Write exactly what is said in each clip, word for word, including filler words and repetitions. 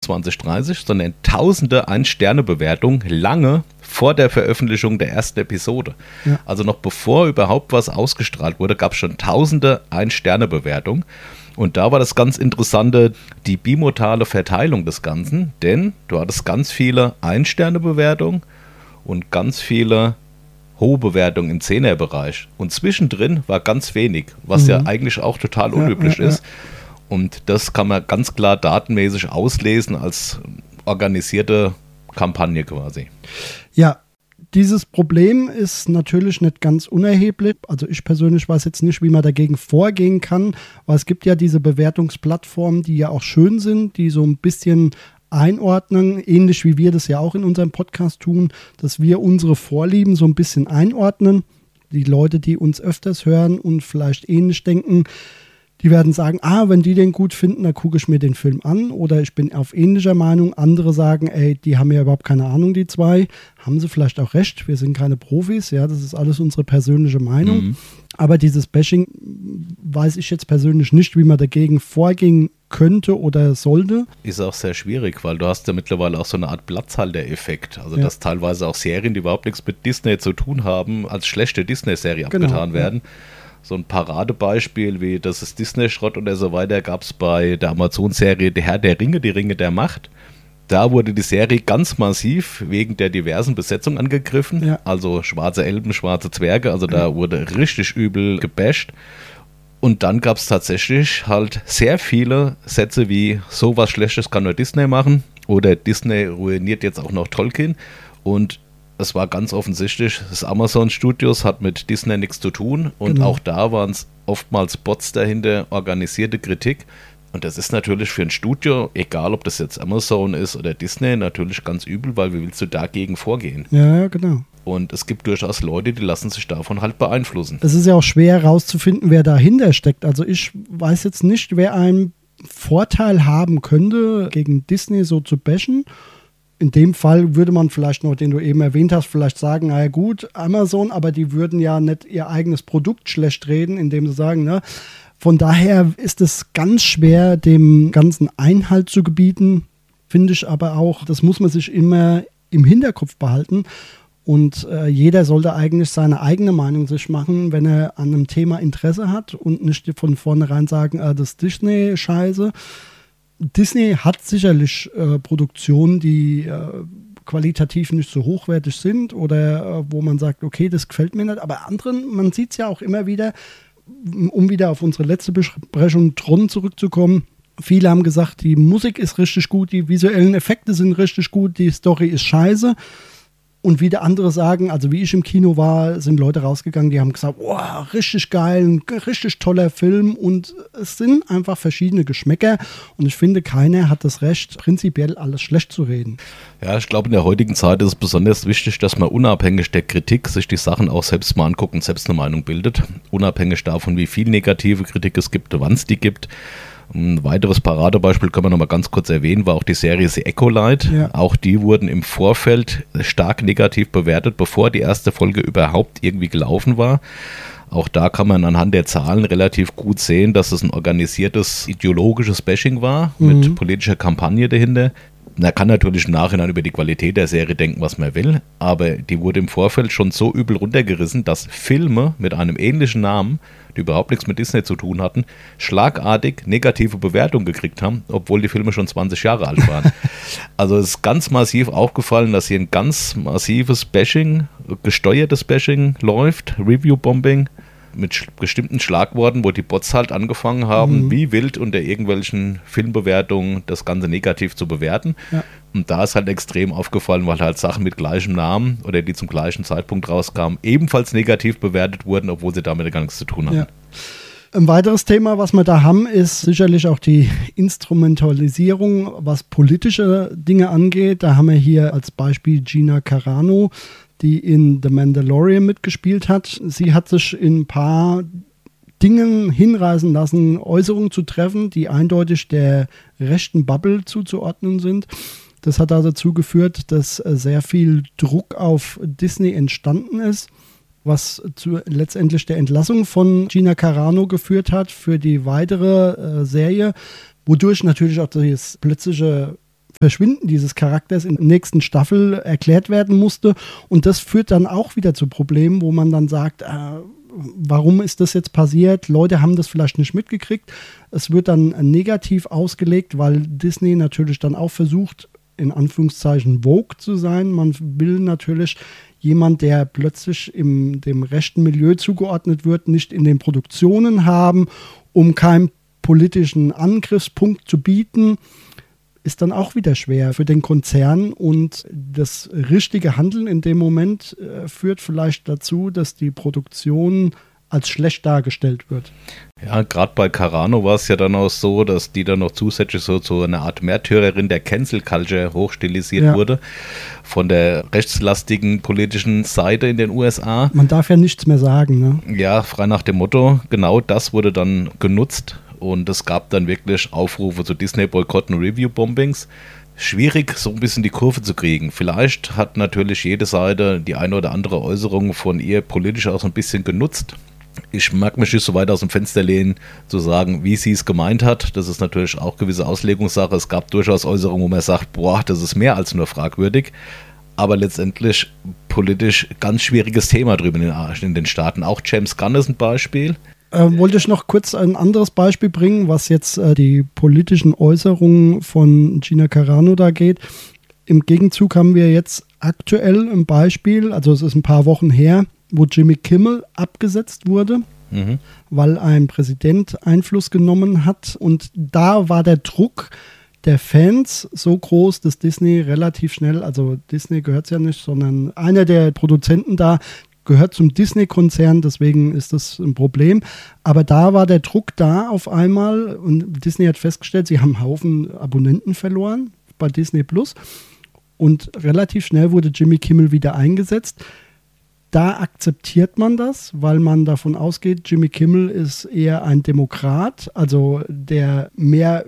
zwanzig dreißig, sondern tausende Ein-Sterne-Bewertungen lange vor der Veröffentlichung der ersten Episode. Ja. Also noch bevor überhaupt was ausgestrahlt wurde, gab es schon tausende Ein-Sterne-Bewertungen. Und da war das ganz Interessante, die bimodale Verteilung des Ganzen, denn du hattest ganz viele Ein-Sterne-Bewertungen und ganz viele hohe Bewertungen im Zehner-Bereich. Und zwischendrin war ganz wenig, was mhm. ja eigentlich auch total unüblich ja, ja, ist. Ja. Und das kann man ganz klar datenmäßig auslesen als organisierte Kampagne quasi. Ja, dieses Problem ist natürlich nicht ganz unerheblich. Also ich persönlich weiß jetzt nicht, wie man dagegen vorgehen kann, weil es gibt ja diese Bewertungsplattformen, die ja auch schön sind, die so ein bisschen einordnen, ähnlich wie wir das ja auch in unserem Podcast tun, dass wir unsere Vorlieben so ein bisschen einordnen. Die Leute, die uns öfters hören und vielleicht ähnlich denken, die werden sagen, ah, wenn die den gut finden, dann gucke ich mir den Film an oder ich bin auf ähnlicher Meinung. Andere sagen, ey, die haben ja überhaupt keine Ahnung, die zwei. Haben sie vielleicht auch recht, wir sind keine Profis, ja, das ist alles unsere persönliche Meinung. Mhm. Aber dieses Bashing weiß ich jetzt persönlich nicht, wie man dagegen vorgehen könnte oder sollte. Ist auch sehr schwierig, weil du hast ja mittlerweile auch so eine Art Platzhalter-Effekt. Also ja. dass teilweise auch Serien, die überhaupt nichts mit Disney zu tun haben, als schlechte Disney-Serie genau, abgetan werden. Ja. So ein Paradebeispiel wie das ist Disney-Schrott oder so weiter gab es bei der Amazon-Serie Der Herr der Ringe, die Ringe der Macht. Da wurde die Serie ganz massiv wegen der diversen Besetzung angegriffen. Ja. Also schwarze Elben, schwarze Zwerge, also da wurde richtig übel gebasht. Und dann gab es tatsächlich halt sehr viele Sätze wie so was Schlechtes kann nur Disney machen oder Disney ruiniert jetzt auch noch Tolkien. Und es war ganz offensichtlich, das Amazon Studios hat mit Disney nichts zu tun und genau. auch da waren es oftmals Bots dahinter, organisierte Kritik. Und das ist natürlich für ein Studio, egal ob das jetzt Amazon ist oder Disney, natürlich ganz übel, weil wie willst du dagegen vorgehen? Ja, genau. Und es gibt durchaus Leute, die lassen sich davon halt beeinflussen. Es ist ja auch schwer herauszufinden, wer dahinter steckt. Also ich weiß jetzt nicht, wer einen Vorteil haben könnte, gegen Disney so zu bashen. In dem Fall würde man vielleicht noch, den du eben erwähnt hast, vielleicht sagen, naja gut, Amazon, aber die würden ja nicht ihr eigenes Produkt schlecht reden, indem sie sagen, ne? Von daher ist es ganz schwer, dem Ganzen Einhalt zu gebieten, finde ich aber auch, das muss man sich immer im Hinterkopf behalten. Und äh, jeder sollte eigentlich seine eigene Meinung sich machen, wenn er an einem Thema Interesse hat und nicht von vornherein sagen, äh, das ist Disney-Scheiße. Disney hat sicherlich äh, Produktionen, die äh, qualitativ nicht so hochwertig sind oder äh, wo man sagt, okay, das gefällt mir nicht. Aber anderen, man sieht es ja auch immer wieder, um wieder auf unsere letzte Besprechung Tron zurückzukommen. Viele haben gesagt, die Musik ist richtig gut, die visuellen Effekte sind richtig gut, die Story ist scheiße. Und wieder andere sagen, also wie ich im Kino war, sind Leute rausgegangen, die haben gesagt, wow, richtig geil, ein richtig toller Film. Und es sind einfach verschiedene Geschmäcker. Und ich finde, keiner hat das Recht, prinzipiell alles schlecht zu reden. Ja, ich glaube, in der heutigen Zeit ist es besonders wichtig, dass man unabhängig der Kritik sich die Sachen auch selbst mal anguckt und selbst eine Meinung bildet. Unabhängig davon, wie viel negative Kritik es gibt, wann es die gibt. Ein weiteres Paradebeispiel können wir noch mal ganz kurz erwähnen, war auch die Serie The Acolyte. Ja. Auch die wurden im Vorfeld stark negativ bewertet, bevor die erste Folge überhaupt irgendwie gelaufen war. Auch da kann man anhand der Zahlen relativ gut sehen, dass es ein organisiertes ideologisches Bashing war, mhm. mit politischer Kampagne dahinter. Man kann natürlich im Nachhinein über die Qualität der Serie denken, was man will, aber die wurde im Vorfeld schon so übel runtergerissen, dass Filme mit einem ähnlichen Namen, die überhaupt nichts mit Disney zu tun hatten, schlagartig negative Bewertungen gekriegt haben, obwohl die Filme schon zwanzig Jahre alt waren. Also es ist ganz massiv aufgefallen, dass hier ein ganz massives Bashing, gesteuertes Bashing läuft, Review-Bombing, mit sch- bestimmten Schlagworten, wo die Bots halt angefangen haben, mhm. wie wild unter irgendwelchen Filmbewertungen das Ganze negativ zu bewerten. Ja. Und da ist halt extrem aufgefallen, weil halt Sachen mit gleichem Namen oder die zum gleichen Zeitpunkt rauskamen, ebenfalls negativ bewertet wurden, obwohl sie damit gar nichts zu tun hatten. Ja. Ein weiteres Thema, was wir da haben, ist sicherlich auch die Instrumentalisierung, was politische Dinge angeht. Da haben wir hier als Beispiel Gina Carano, die in The Mandalorian mitgespielt hat. Sie hat sich in ein paar Dingen hinreißen lassen, Äußerungen zu treffen, die eindeutig der rechten Bubble zuzuordnen sind. Das hat dazu geführt, dass sehr viel Druck auf Disney entstanden ist, was zu letztendlich der Entlassung von Gina Carano geführt hat für die weitere äh, Serie, wodurch natürlich auch das plötzliche Verschwinden dieses Charakters in der nächsten Staffel erklärt werden musste. Und das führt dann auch wieder zu Problemen, wo man dann sagt, äh, warum ist das jetzt passiert? Leute haben das vielleicht nicht mitgekriegt. Es wird dann negativ ausgelegt, weil Disney natürlich dann auch versucht, in Anführungszeichen woke zu sein. Man will natürlich jemand, der plötzlich im dem rechten Milieu zugeordnet wird, nicht in den Produktionen haben, um keinen politischen Angriffspunkt zu bieten, ist dann auch wieder schwer für den Konzern. Und das richtige Handeln in dem Moment äh, führt vielleicht dazu, dass die Produktion als schlecht dargestellt wird. Ja, gerade bei Carano war es ja dann auch so, dass die dann noch zusätzlich so zu einer Art Märtyrerin der Cancel Culture hochstilisiert ja. wurde von der rechtslastigen politischen Seite in den U S A. Man darf ja nichts mehr sagen, ne? Ja, frei nach dem Motto, genau das wurde dann genutzt und es gab dann wirklich Aufrufe zu Disney-Boykotten und Review-Bombings. Schwierig, so ein bisschen die Kurve zu kriegen. Vielleicht hat natürlich jede Seite die eine oder andere Äußerung von ihr politisch auch so ein bisschen genutzt. Ich mag mich nicht so weit aus dem Fenster lehnen, zu sagen, wie sie es gemeint hat. Das ist natürlich auch gewisse Auslegungssache. Es gab durchaus Äußerungen, wo man sagt, boah, das ist mehr als nur fragwürdig. Aber letztendlich politisch ganz schwieriges Thema drüben in den Staaten. Auch James Gunn ist ein Beispiel. Äh, wollte ich noch kurz ein anderes Beispiel bringen, was jetzt äh, die politischen Äußerungen von Gina Carano da geht. Im Gegenzug haben wir jetzt aktuell ein Beispiel, also es ist ein paar Wochen her, wo Jimmy Kimmel abgesetzt wurde, mhm. weil ein Präsident Einfluss genommen hat. Und da war der Druck der Fans so groß, dass Disney relativ schnell, also Disney gehört es ja nicht, sondern einer der Produzenten da gehört zum Disney-Konzern, deswegen ist das ein Problem. Aber da war der Druck da auf einmal und Disney hat festgestellt, sie haben einen Haufen Abonnenten verloren bei Disney Plus. Und relativ schnell wurde Jimmy Kimmel wieder eingesetzt. Da akzeptiert man das, weil man davon ausgeht, Jimmy Kimmel ist eher ein Demokrat, also der mehr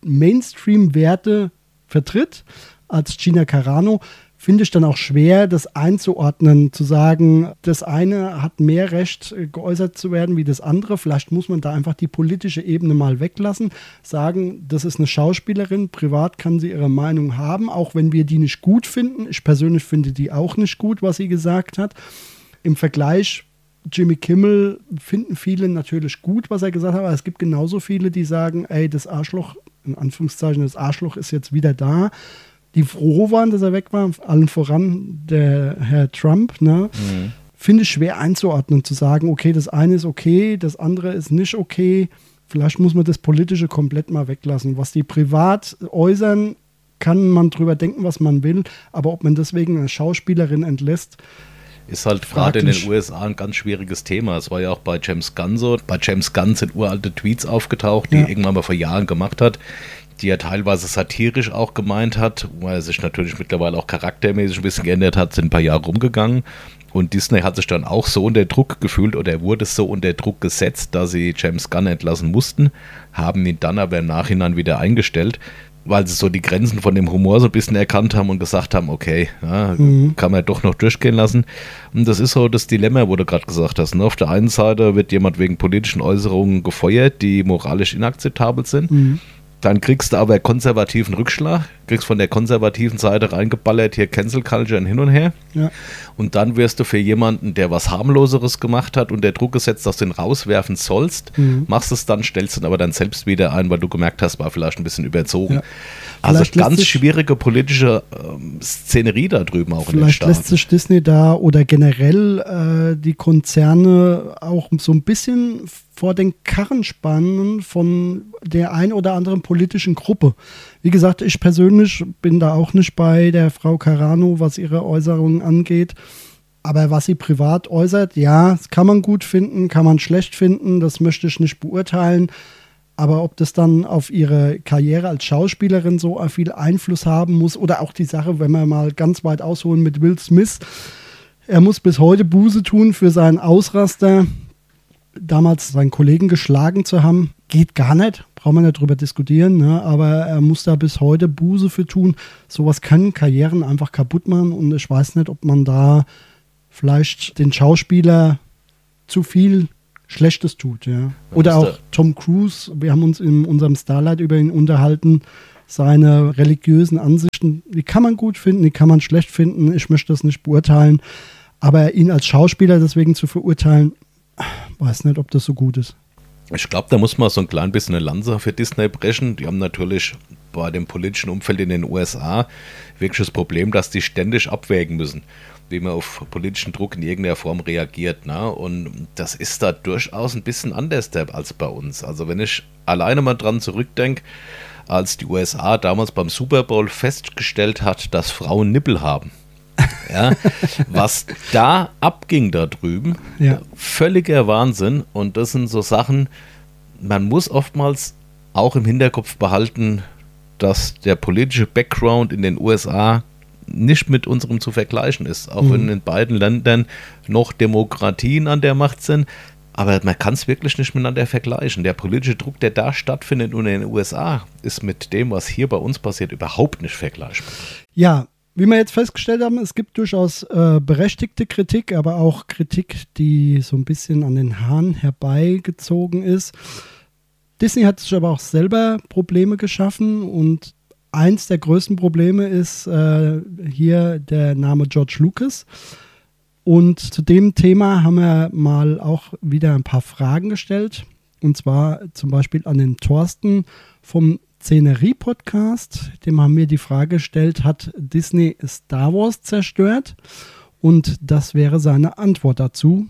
Mainstream-Werte vertritt als Gina Carano. Finde ich dann auch schwer, das einzuordnen, zu sagen, das eine hat mehr Recht, geäußert zu werden wie das andere. Vielleicht muss man da einfach die politische Ebene mal weglassen, sagen, das ist eine Schauspielerin, privat kann sie ihre Meinung haben, auch wenn wir die nicht gut finden. Ich persönlich finde die auch nicht gut, was sie gesagt hat. Im Vergleich, Jimmy Kimmel finden viele natürlich gut, was er gesagt hat, aber es gibt genauso viele, die sagen, ey, das Arschloch, in Anführungszeichen, das Arschloch ist jetzt wieder da. Die froh waren, dass er weg war, allen voran der Herr Trump, ne? Mhm. Finde ich schwer einzuordnen, zu sagen, okay, das eine ist okay, das andere ist nicht okay. Vielleicht muss man das Politische komplett mal weglassen. Was die privat äußern, kann man drüber denken, was man will, aber ob man deswegen eine Schauspielerin entlässt, ist halt gerade in den U S A ein ganz schwieriges Thema. Es war ja auch bei James Gunn so. Bei James Gunn sind uralte Tweets aufgetaucht, die ja. er irgendwann mal vor Jahren gemacht hat, die er teilweise satirisch auch gemeint hat, weil er sich natürlich mittlerweile auch charaktermäßig ein bisschen geändert hat, sind ein paar Jahre rumgegangen. Und Disney hat sich dann auch so unter Druck gefühlt oder er wurde so unter Druck gesetzt, dass sie James Gunn entlassen mussten, haben ihn dann aber im Nachhinein wieder eingestellt, weil sie so die Grenzen von dem Humor so ein bisschen erkannt haben und gesagt haben, okay, ja, mhm. kann man doch noch durchgehen lassen. Und das ist so das Dilemma, wo du gerade gesagt hast. Ne? Auf der einen Seite wird jemand wegen politischen Äußerungen gefeuert, die moralisch inakzeptabel sind. Mhm. Dann kriegst du aber konservativen Rückschlag, kriegst von der konservativen Seite reingeballert, hier Cancel Culture und hin und her. Ja. Und dann wirst du für jemanden, der was Harmloseres gemacht hat, unter Druck gesetzt, dass du ihn rauswerfen sollst, mhm. machst es dann, stellst ihn aber dann selbst wieder ein, weil du gemerkt hast, war vielleicht ein bisschen überzogen. Ja. Also ganz schwierige politische ähm, Szenerie da drüben auch in den Staaten. Vielleicht lässt sich Disney da oder generell äh, die Konzerne auch so ein bisschen vor den Karren spannen von der ein oder anderen politischen Gruppe. Wie gesagt, ich persönlich bin da auch nicht bei der Frau Carano, was ihre Äußerungen angeht. Aber was sie privat äußert, ja, das kann man gut finden, kann man schlecht finden, das möchte ich nicht beurteilen. Aber ob das dann auf ihre Karriere als Schauspielerin so viel Einfluss haben muss oder auch die Sache, wenn wir mal ganz weit ausholen mit Will Smith, er muss bis heute Buße tun für seinen Ausraster, damals seinen Kollegen geschlagen zu haben, geht gar nicht, braucht man nicht drüber diskutieren, ne? Aber er muss da bis heute Buße für tun. Sowas kann Karrieren einfach kaputt machen und ich weiß nicht, ob man da vielleicht den Schauspieler zu viel Schlechtes tut, ja. Oder auch Tom Cruise, wir haben uns in unserem Starlight über ihn unterhalten, seine religiösen Ansichten, die kann man gut finden, die kann man schlecht finden. Ich möchte das nicht beurteilen. Aber ihn als Schauspieler deswegen zu verurteilen, weiß nicht, ob das so gut ist. Ich glaube, da muss man so ein klein bisschen eine Lanze für Disney brechen. Die haben natürlich bei dem politischen Umfeld in den U S A wirklich das Problem, dass die ständig abwägen müssen, wie man auf politischen Druck in irgendeiner Form reagiert. Ne? Und das ist da durchaus ein bisschen anders als bei uns. Also wenn ich alleine mal dran zurückdenke, als die U S A damals beim Super Bowl festgestellt hat, dass Frauen Nippel haben. Ja, was da abging da drüben, ja. Völliger Wahnsinn. Und das sind so Sachen, man muss oftmals auch im Hinterkopf behalten, dass der politische Background in den U S A nicht mit unserem zu vergleichen ist. Auch mhm. wenn in beiden Ländern noch Demokratien an der Macht sind. Aber man kann es wirklich nicht miteinander vergleichen. Der politische Druck, der da stattfindet in den U S A, ist mit dem, was hier bei uns passiert, überhaupt nicht vergleichbar. Ja, wie wir jetzt festgestellt haben, es gibt durchaus äh, berechtigte Kritik, aber auch Kritik, die so ein bisschen an den Haaren herbeigezogen ist. Disney hat sich aber auch selber Probleme geschaffen und eins der größten Probleme ist äh, hier der Name George Lucas. Und zu dem Thema haben wir mal auch wieder ein paar Fragen gestellt. Und zwar zum Beispiel an den Thorsten vom Szenerie-Podcast. Dem haben wir die Frage gestellt, hat Disney Star Wars zerstört? Und das wäre seine Antwort dazu.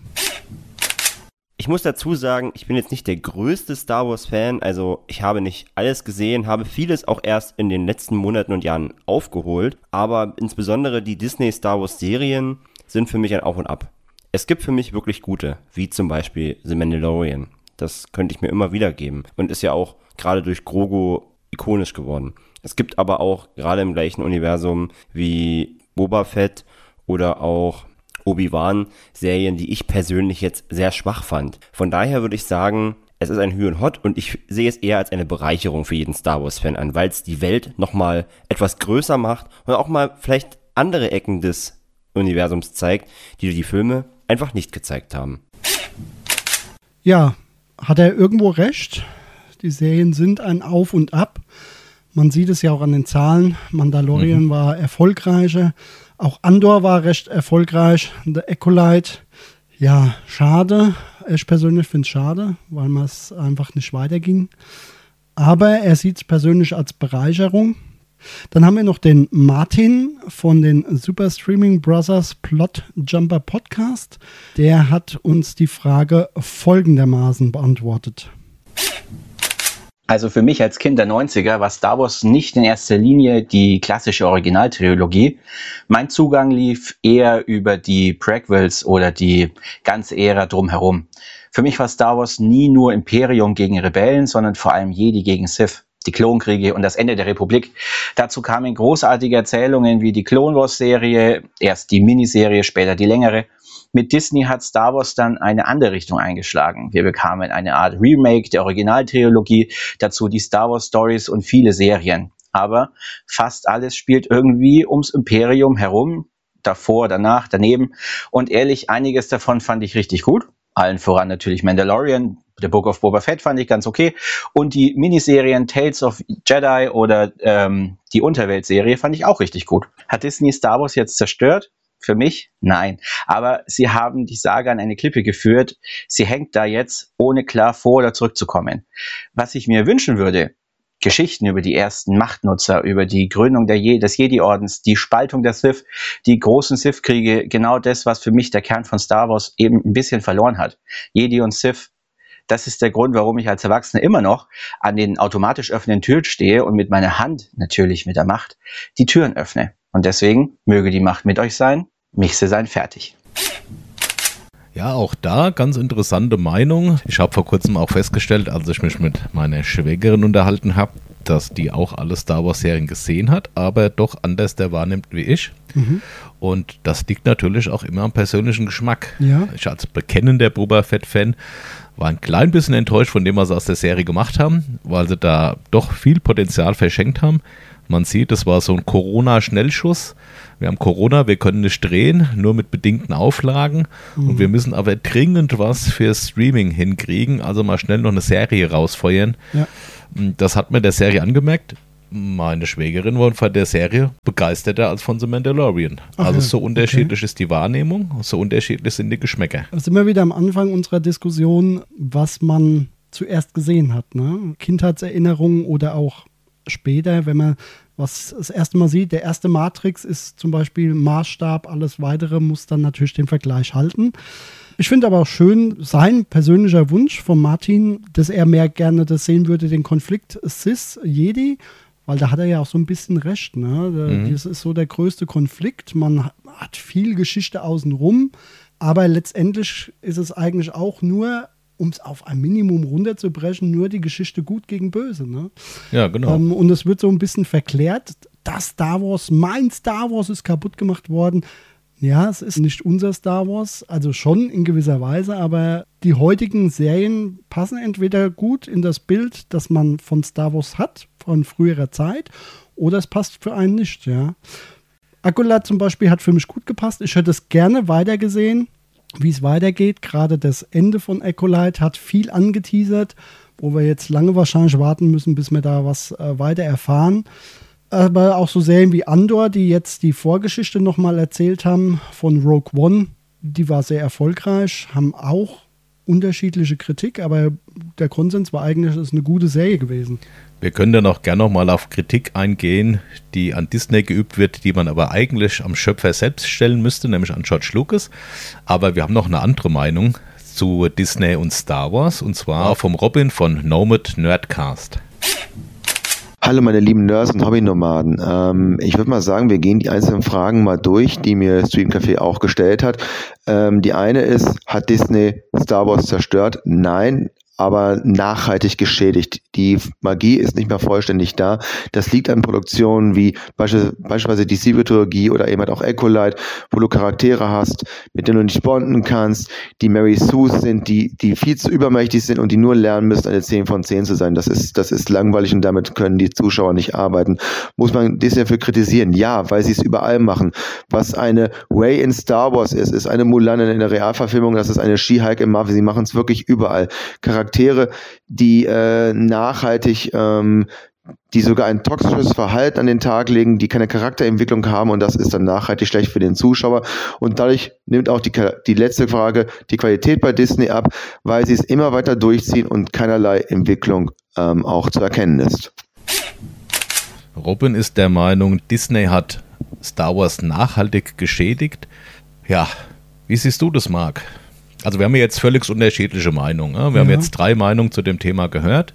Ich muss dazu sagen, ich bin jetzt nicht der größte Star Wars-Fan, also ich habe nicht alles gesehen, habe vieles auch erst in den letzten Monaten und Jahren aufgeholt, aber insbesondere die Disney Star Wars-Serien sind für mich ein Auf und Ab. Es gibt für mich wirklich gute, wie zum Beispiel The Mandalorian. Das könnte ich mir immer wieder geben und ist ja auch gerade durch Grogu ikonisch geworden. Es gibt aber auch gerade im gleichen Universum wie Boba Fett oder auch Obi-Wan Serien, die ich persönlich jetzt sehr schwach fand. Von daher würde ich sagen, es ist ein Hü und Hott und ich sehe es eher als eine Bereicherung für jeden Star Wars-Fan an, weil es die Welt nochmal etwas größer macht und auch mal vielleicht andere Ecken des Universums zeigt, die die Filme einfach nicht gezeigt haben. Ja, hat er irgendwo recht. Die Serien sind ein Auf und Ab. Man sieht es ja auch an den Zahlen. Mandalorian mhm. war erfolgreicher. Auch Andor war recht erfolgreich. The Acolyte, ja, schade. Ich persönlich finde es schade, weil man es einfach nicht weiterging. Aber er sieht es persönlich als Bereicherung. Dann haben wir noch den Martin von den Super Streaming Brothers Plot Jumper Podcast. Der hat uns die Frage folgendermaßen beantwortet. Also für mich als Kind der neunziger war Star Wars nicht in erster Linie die klassische Originaltrilogie. Mein Zugang lief eher über die Prequels oder die ganze Ära drumherum. Für mich war Star Wars nie nur Imperium gegen Rebellen, sondern vor allem Jedi gegen Sith, die Klonkriege und das Ende der Republik. Dazu kamen großartige Erzählungen wie die Clone Wars Serie, erst die Miniserie, später die längere. Mit Disney hat Star Wars dann eine andere Richtung eingeschlagen. Wir bekamen eine Art Remake der Originaltrilogie, dazu die Star Wars Stories und viele Serien. Aber fast alles spielt irgendwie ums Imperium herum, davor, danach, daneben. Und ehrlich, einiges davon fand ich richtig gut. Allen voran natürlich Mandalorian, The Book of Boba Fett fand ich ganz okay. Und die Miniserien Tales of Jedi oder ähm, die Unterwelt-Serie fand ich auch richtig gut. Hat Disney Star Wars jetzt zerstört? Für mich? Nein. Aber sie haben die Saga an eine Klippe geführt. Sie hängt da jetzt, ohne klar vor- oder zurückzukommen. Was ich mir wünschen würde, Geschichten über die ersten Machtnutzer, über die Gründung der Je- des Jedi-Ordens, die Spaltung der Sith, die großen Sith-Kriege, genau das, was für mich der Kern von Star Wars eben ein bisschen verloren hat. Jedi und Sith, das ist der Grund, warum ich als Erwachsener immer noch an den automatisch öffnenden Türen stehe und mit meiner Hand, natürlich mit der Macht, die Türen öffne. Und deswegen möge die Macht mit euch sein, Michse sein, fertig. Ja, auch da ganz interessante Meinung. Ich habe vor kurzem auch festgestellt, als ich mich mit meiner Schwägerin unterhalten habe, dass die auch alle Star Wars Serien gesehen hat, aber doch anders der wahrnimmt wie ich. Mhm. Und das liegt natürlich auch immer am persönlichen Geschmack. Ja. Ich als bekennender Boba Fett-Fan war ein klein bisschen enttäuscht von dem, was sie aus der Serie gemacht haben, weil sie da doch viel Potenzial verschenkt haben. Man sieht, es war so ein Corona-Schnellschuss. Wir haben Corona, wir können nicht drehen, nur mit bedingten Auflagen. Mhm. Und wir müssen aber dringend was für Streaming hinkriegen, also mal schnell noch eine Serie rausfeuern. Ja. Das hat man der Serie angemerkt. Meine Schwägerin war von der Serie begeisterter als von The Mandalorian. Ach also ja, so unterschiedlich okay. ist die Wahrnehmung, so unterschiedlich sind die Geschmäcker. Da sind wir wieder am Anfang unserer Diskussion, was man zuerst gesehen hat. Ne? Kindheitserinnerungen oder auch später, wenn man was das erste Mal sieht. Der erste Matrix ist zum Beispiel Maßstab, alles Weitere muss dann natürlich den Vergleich halten. Ich finde aber auch schön, sein persönlicher Wunsch von Martin, dass er mehr gerne das sehen würde, den Konflikt Sith-Jedi, weil da hat er ja auch so ein bisschen recht. Ne? Mhm. Das ist so der größte Konflikt. Man hat viel Geschichte außenrum, aber letztendlich ist es eigentlich auch nur, um es auf ein Minimum runterzubrechen, nur die Geschichte gut gegen böse. Ne? Ja, genau. Ähm, und es wird so ein bisschen verklärt, das Star Wars, mein Star Wars ist kaputt gemacht worden. Ja, es ist nicht unser Star Wars, also schon in gewisser Weise, aber die heutigen Serien passen entweder gut in das Bild, das man von Star Wars hat, von früherer Zeit, oder es passt für einen nicht, ja. Acolyte zum Beispiel hat für mich gut gepasst. Ich hätte es gerne weitergesehen, wie es weitergeht. Gerade das Ende von Acolyte hat viel angeteasert, wo wir jetzt lange wahrscheinlich warten müssen, bis wir da was äh, weiter erfahren. Aber auch so Serien wie Andor, die jetzt die Vorgeschichte nochmal erzählt haben von Rogue One, die war sehr erfolgreich, haben auch unterschiedliche Kritik, aber der Konsens war eigentlich, es ist eine gute Serie gewesen. Wir können dann auch gerne nochmal auf Kritik eingehen, die an Disney geübt wird, die man aber eigentlich am Schöpfer selbst stellen müsste, nämlich an George Lucas. Aber wir haben noch eine andere Meinung zu Disney und Star Wars, und zwar vom Robin von Nomad Nerdcast. Hallo meine lieben Nerds und Hobbynomaden. Ähm, ich würde mal sagen, wir gehen die einzelnen Fragen mal durch, die mir Stream Café auch gestellt hat. Ähm, die eine ist, hat Disney Star Wars zerstört? Nein, aber nachhaltig geschädigt. Die Magie ist nicht mehr vollständig da. Das liegt an Produktionen wie beispielsweise die Siebel-Trilogie oder eben halt auch Acolyte, wo du Charaktere hast, mit denen du nicht bonden kannst, die Mary Sues sind, die, die viel zu übermächtig sind und die nur lernen müssen, eine zehn von zehn zu sein. Das ist, das ist langweilig und damit können die Zuschauer nicht arbeiten. Muss man Disney dafür kritisieren? Ja, weil sie es überall machen. Was eine Rey in Star Wars ist, ist eine Mulan in der Realverfilmung, das ist eine She-Hulk in Marvel. Sie machen es wirklich überall. Charaktere Charaktere, die äh, nachhaltig, ähm, die sogar ein toxisches Verhalten an den Tag legen, die keine Charakterentwicklung haben, und das ist dann nachhaltig schlecht für den Zuschauer. Und dadurch nimmt auch die, die letzte Frage die Qualität bei Disney ab, weil sie es immer weiter durchziehen und keinerlei Entwicklung ähm, auch zu erkennen ist. Robin ist der Meinung, Disney hat Star Wars nachhaltig geschädigt. Ja, wie siehst du das, Marc? Also wir haben ja jetzt völlig unterschiedliche Meinungen. Wir ja. haben jetzt drei Meinungen zu dem Thema gehört.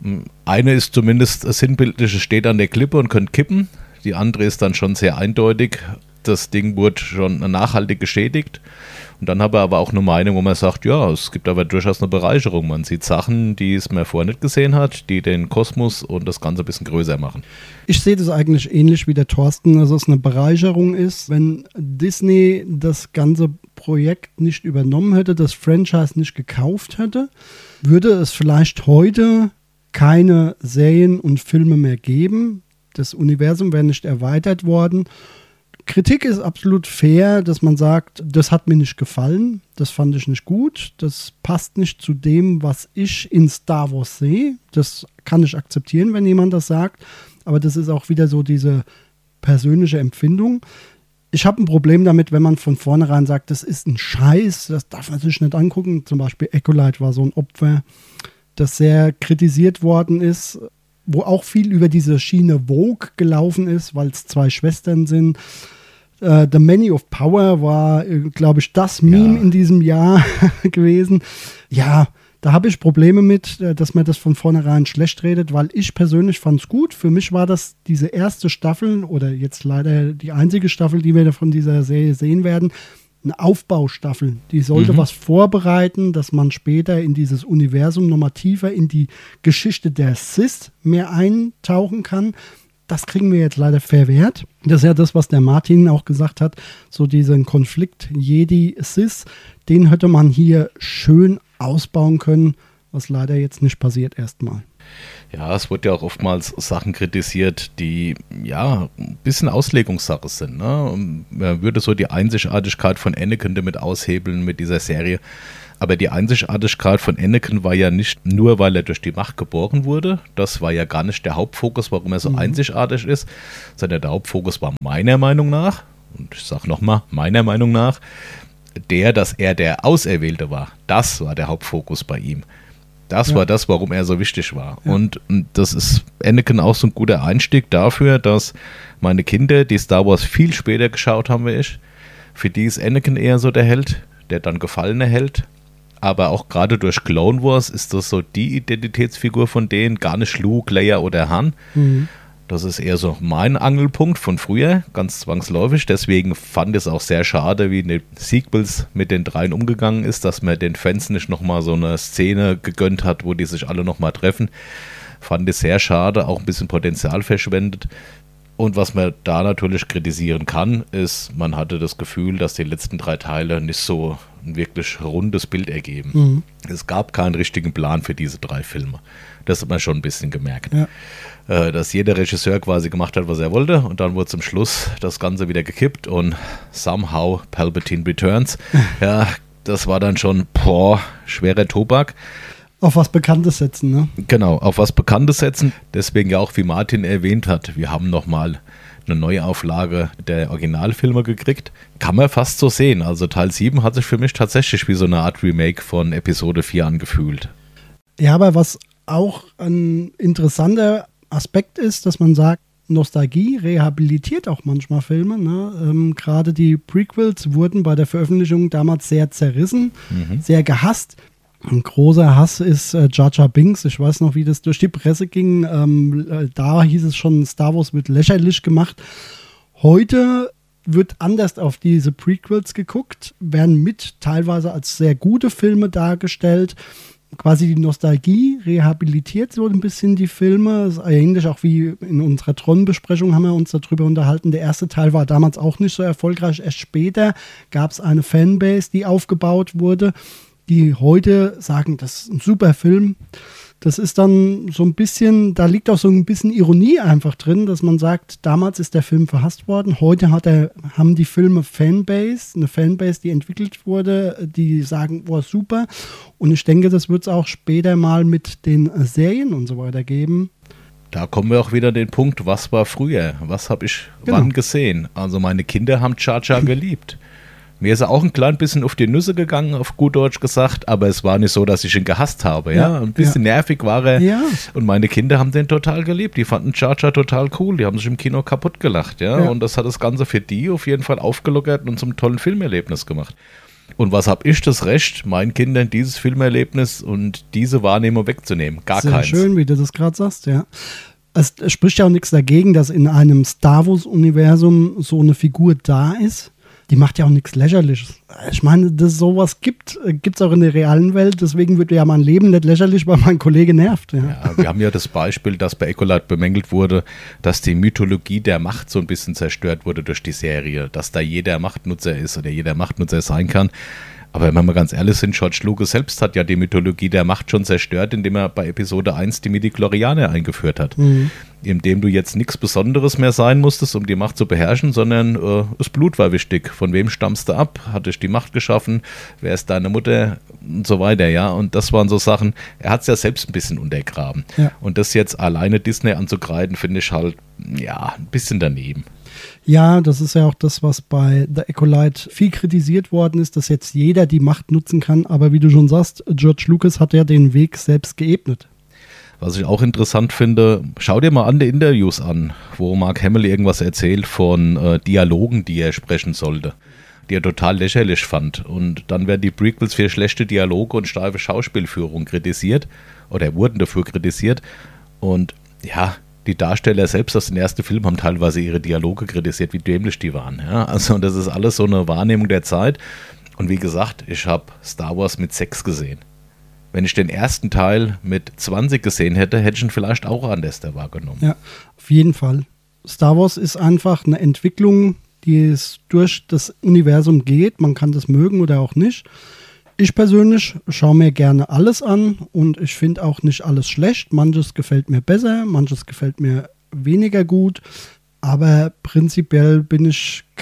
Eine ist zumindest sinnbildlich, es steht an der Klippe und könnte kippen. Die andere ist dann schon sehr eindeutig. Das Ding wurde schon nachhaltig geschädigt. Und dann habe ich aber auch eine Meinung, wo man sagt, ja, es gibt aber durchaus eine Bereicherung. Man sieht Sachen, die es man vorher nicht gesehen hat, die den Kosmos und das Ganze ein bisschen größer machen. Ich sehe das eigentlich ähnlich wie der Thorsten, dass es eine Bereicherung ist. Wenn Disney das ganze Projekt nicht übernommen hätte, das Franchise nicht gekauft hätte, würde es vielleicht heute keine Serien und Filme mehr geben. Das Universum wäre nicht erweitert worden. Kritik ist absolut fair, dass man sagt, das hat mir nicht gefallen, das fand ich nicht gut, das passt nicht zu dem, was ich in Star Wars sehe. Das kann ich akzeptieren, wenn jemand das sagt, aber das ist auch wieder so diese persönliche Empfindung. Ich habe ein Problem damit, wenn man von vornherein sagt, das ist ein Scheiß, das darf man sich nicht angucken. Zum Beispiel Acolyte war so ein Opfer, das sehr kritisiert worden ist, wo auch viel über diese Schiene Vogue gelaufen ist, weil es zwei Schwestern sind. Uh, The Many of Power war, glaube ich, das Meme ja. in diesem Jahr gewesen. Ja, da habe ich Probleme mit, dass man das von vornherein schlecht redet, weil ich persönlich fand es gut. Für mich war das diese erste Staffel oder jetzt leider die einzige Staffel, die wir von dieser Serie sehen werden, eine Aufbaustaffel. Die sollte mhm. was vorbereiten, dass man später in dieses Universum nochmal tiefer in die Geschichte der Sith mehr eintauchen kann. Das kriegen wir jetzt leider verwehrt. Das ist ja das, was der Martin auch gesagt hat, so diesen Konflikt Jedi-Sith, den hätte man hier schön ausbauen können, was leider jetzt nicht passiert erstmal. Ja, es wurde ja auch oftmals Sachen kritisiert, die ja ein bisschen Auslegungssache sind. Ne? Man würde so die Einzigartigkeit von Anakin damit aushebeln mit dieser Serie. Aber die Einzigartigkeit von Anakin war ja nicht nur, weil er durch die Macht geboren wurde. Das war ja gar nicht der Hauptfokus, warum er so mhm. einzigartig ist, sondern der Hauptfokus war meiner Meinung nach, und ich sage nochmal, meiner Meinung nach, der, dass er der Auserwählte war. Das war der Hauptfokus bei ihm. Das ja. war das, warum er so wichtig war. Ja. Und, und das ist Anakin auch so ein guter Einstieg dafür, dass meine Kinder, die Star Wars viel später geschaut haben wie ich, für die ist Anakin eher so der Held, der dann gefallene Held. Aber auch gerade durch Clone Wars ist das so die Identitätsfigur von denen, gar nicht Luke, Leia oder Han. Mhm. Das ist eher so mein Angelpunkt von früher, ganz zwangsläufig. Deswegen fand ich es auch sehr schade, wie in den Sequels mit den dreien umgegangen ist, dass man den Fans nicht nochmal so eine Szene gegönnt hat, wo die sich alle nochmal treffen. Fand ich sehr schade, auch ein bisschen Potenzial verschwendet. Und was man da natürlich kritisieren kann, ist, man hatte das Gefühl, dass die letzten drei Teile nicht so ein wirklich rundes Bild ergeben. Mhm. Es gab keinen richtigen Plan für diese drei Filme. Das hat man schon ein bisschen gemerkt. Ja. Äh, dass jeder Regisseur quasi gemacht hat, was er wollte, und dann wurde zum Schluss das Ganze wieder gekippt und somehow Palpatine returns. Ja, das war dann schon, boah, schwerer Tobak. Auf was Bekanntes setzen, ne? Genau, auf was Bekanntes setzen. Deswegen ja auch, wie Martin erwähnt hat, wir haben nochmal eine Neuauflage der Originalfilme gekriegt. Kann man fast so sehen. Also Teil sieben hat sich für mich tatsächlich wie so eine Art Remake von Episode vier angefühlt. Ja, aber was auch ein interessanter Aspekt ist, dass man sagt, Nostalgie rehabilitiert auch manchmal Filme. Ne? Ähm, gerade die Prequels wurden bei der Veröffentlichung damals sehr zerrissen, mhm. sehr gehasst. Ein großer Hass ist äh, Jar Jar Binks. Ich weiß noch, wie das durch die Presse ging. Ähm, äh, da hieß es schon, Star Wars wird lächerlich gemacht. Heute wird anders auf diese Prequels geguckt, werden mit teilweise als sehr gute Filme dargestellt. Quasi die Nostalgie rehabilitiert so ein bisschen die Filme. Das ist ähnlich auch wie in unserer Tron-Besprechung haben wir uns darüber unterhalten. Der erste Teil war damals auch nicht so erfolgreich. Erst später gab es eine Fanbase, die aufgebaut wurde, die heute sagen, das ist ein super Film. Das ist dann so ein bisschen, da liegt auch so ein bisschen Ironie einfach drin, dass man sagt, damals ist der Film verhasst worden, heute hat er, haben die Filme Fanbase, eine Fanbase, die entwickelt wurde, die sagen, boah, super. Und ich denke, das wird es auch später mal mit den Serien und so weiter geben. Da kommen wir auch wieder an den Punkt, was war früher? Was habe ich genau. wann gesehen? Also meine Kinder haben Jar Jar geliebt. Mir ist er auch ein klein bisschen auf die Nüsse gegangen, auf gut Deutsch gesagt, aber es war nicht so, dass ich ihn gehasst habe. Ja, ja ein bisschen ja. nervig war er. Ja. Und meine Kinder haben den total geliebt. Die fanden Jar Jar total cool. Die haben sich im Kino kaputt gelacht. Ja? ja. Und das hat das Ganze für die auf jeden Fall aufgelockert und zum tollen Filmerlebnis gemacht. Und was habe ich das Recht, meinen Kindern dieses Filmerlebnis und diese Wahrnehmung wegzunehmen? Gar Sehr keins. Sehr schön, wie du das gerade sagst, ja. Es spricht ja auch nichts dagegen, dass in einem Star Wars-Universum so eine Figur da ist. Die macht ja auch nichts Lächerliches. Ich meine, dass es sowas gibt, gibt es auch in der realen Welt. Deswegen wird ja mein Leben nicht lächerlich, weil mein Kollege nervt. Ja. Ja, wir haben ja das Beispiel, dass bei Ecolite bemängelt wurde, dass die Mythologie der Macht so ein bisschen zerstört wurde durch die Serie. Dass da jeder Machtnutzer ist oder jeder Machtnutzer sein kann. Aber wenn wir ganz ehrlich sind, George Lucas selbst hat ja die Mythologie der Macht schon zerstört, indem er bei Episode eins die Midi-Chlorianer eingeführt hat. Mhm. Indem du jetzt nichts Besonderes mehr sein musstest, um die Macht zu beherrschen, sondern äh, das Blut war wichtig. Von wem stammst du ab? Hat dich die Macht geschaffen? Wer ist deine Mutter? Und so weiter, ja. Und das waren so Sachen, er hat es ja selbst ein bisschen untergraben. Ja. Und das jetzt alleine Disney anzugreifen, finde ich halt, ja, ein bisschen daneben. Ja, das ist ja auch das, was bei The Acolyte viel kritisiert worden ist, dass jetzt jeder die Macht nutzen kann. Aber wie du schon sagst, George Lucas hat ja den Weg selbst geebnet. Was ich auch interessant finde, schau dir mal an die Interviews an, wo Mark Hamill irgendwas erzählt von äh, Dialogen, die er sprechen sollte, die er total lächerlich fand. Und dann werden die Prequels für schlechte Dialoge und steife Schauspielführung kritisiert oder wurden dafür kritisiert. Und ja, die Darsteller selbst aus dem ersten Film haben teilweise ihre Dialoge kritisiert, wie dämlich die waren. Ja? Also das ist alles so eine Wahrnehmung der Zeit. Und wie gesagt, ich habe Star Wars mit sechs gesehen. Wenn ich den ersten Teil mit zwanzig gesehen hätte, hätte ich ihn vielleicht auch anders wahrgenommen. Ja, auf jeden Fall. Star Wars ist einfach eine Entwicklung, die es durch das Universum geht. Man kann das mögen oder auch nicht. Ich persönlich schaue mir gerne alles an und ich finde auch nicht alles schlecht. Manches gefällt mir besser, manches gefällt mir weniger gut. Aber prinzipiell bin ich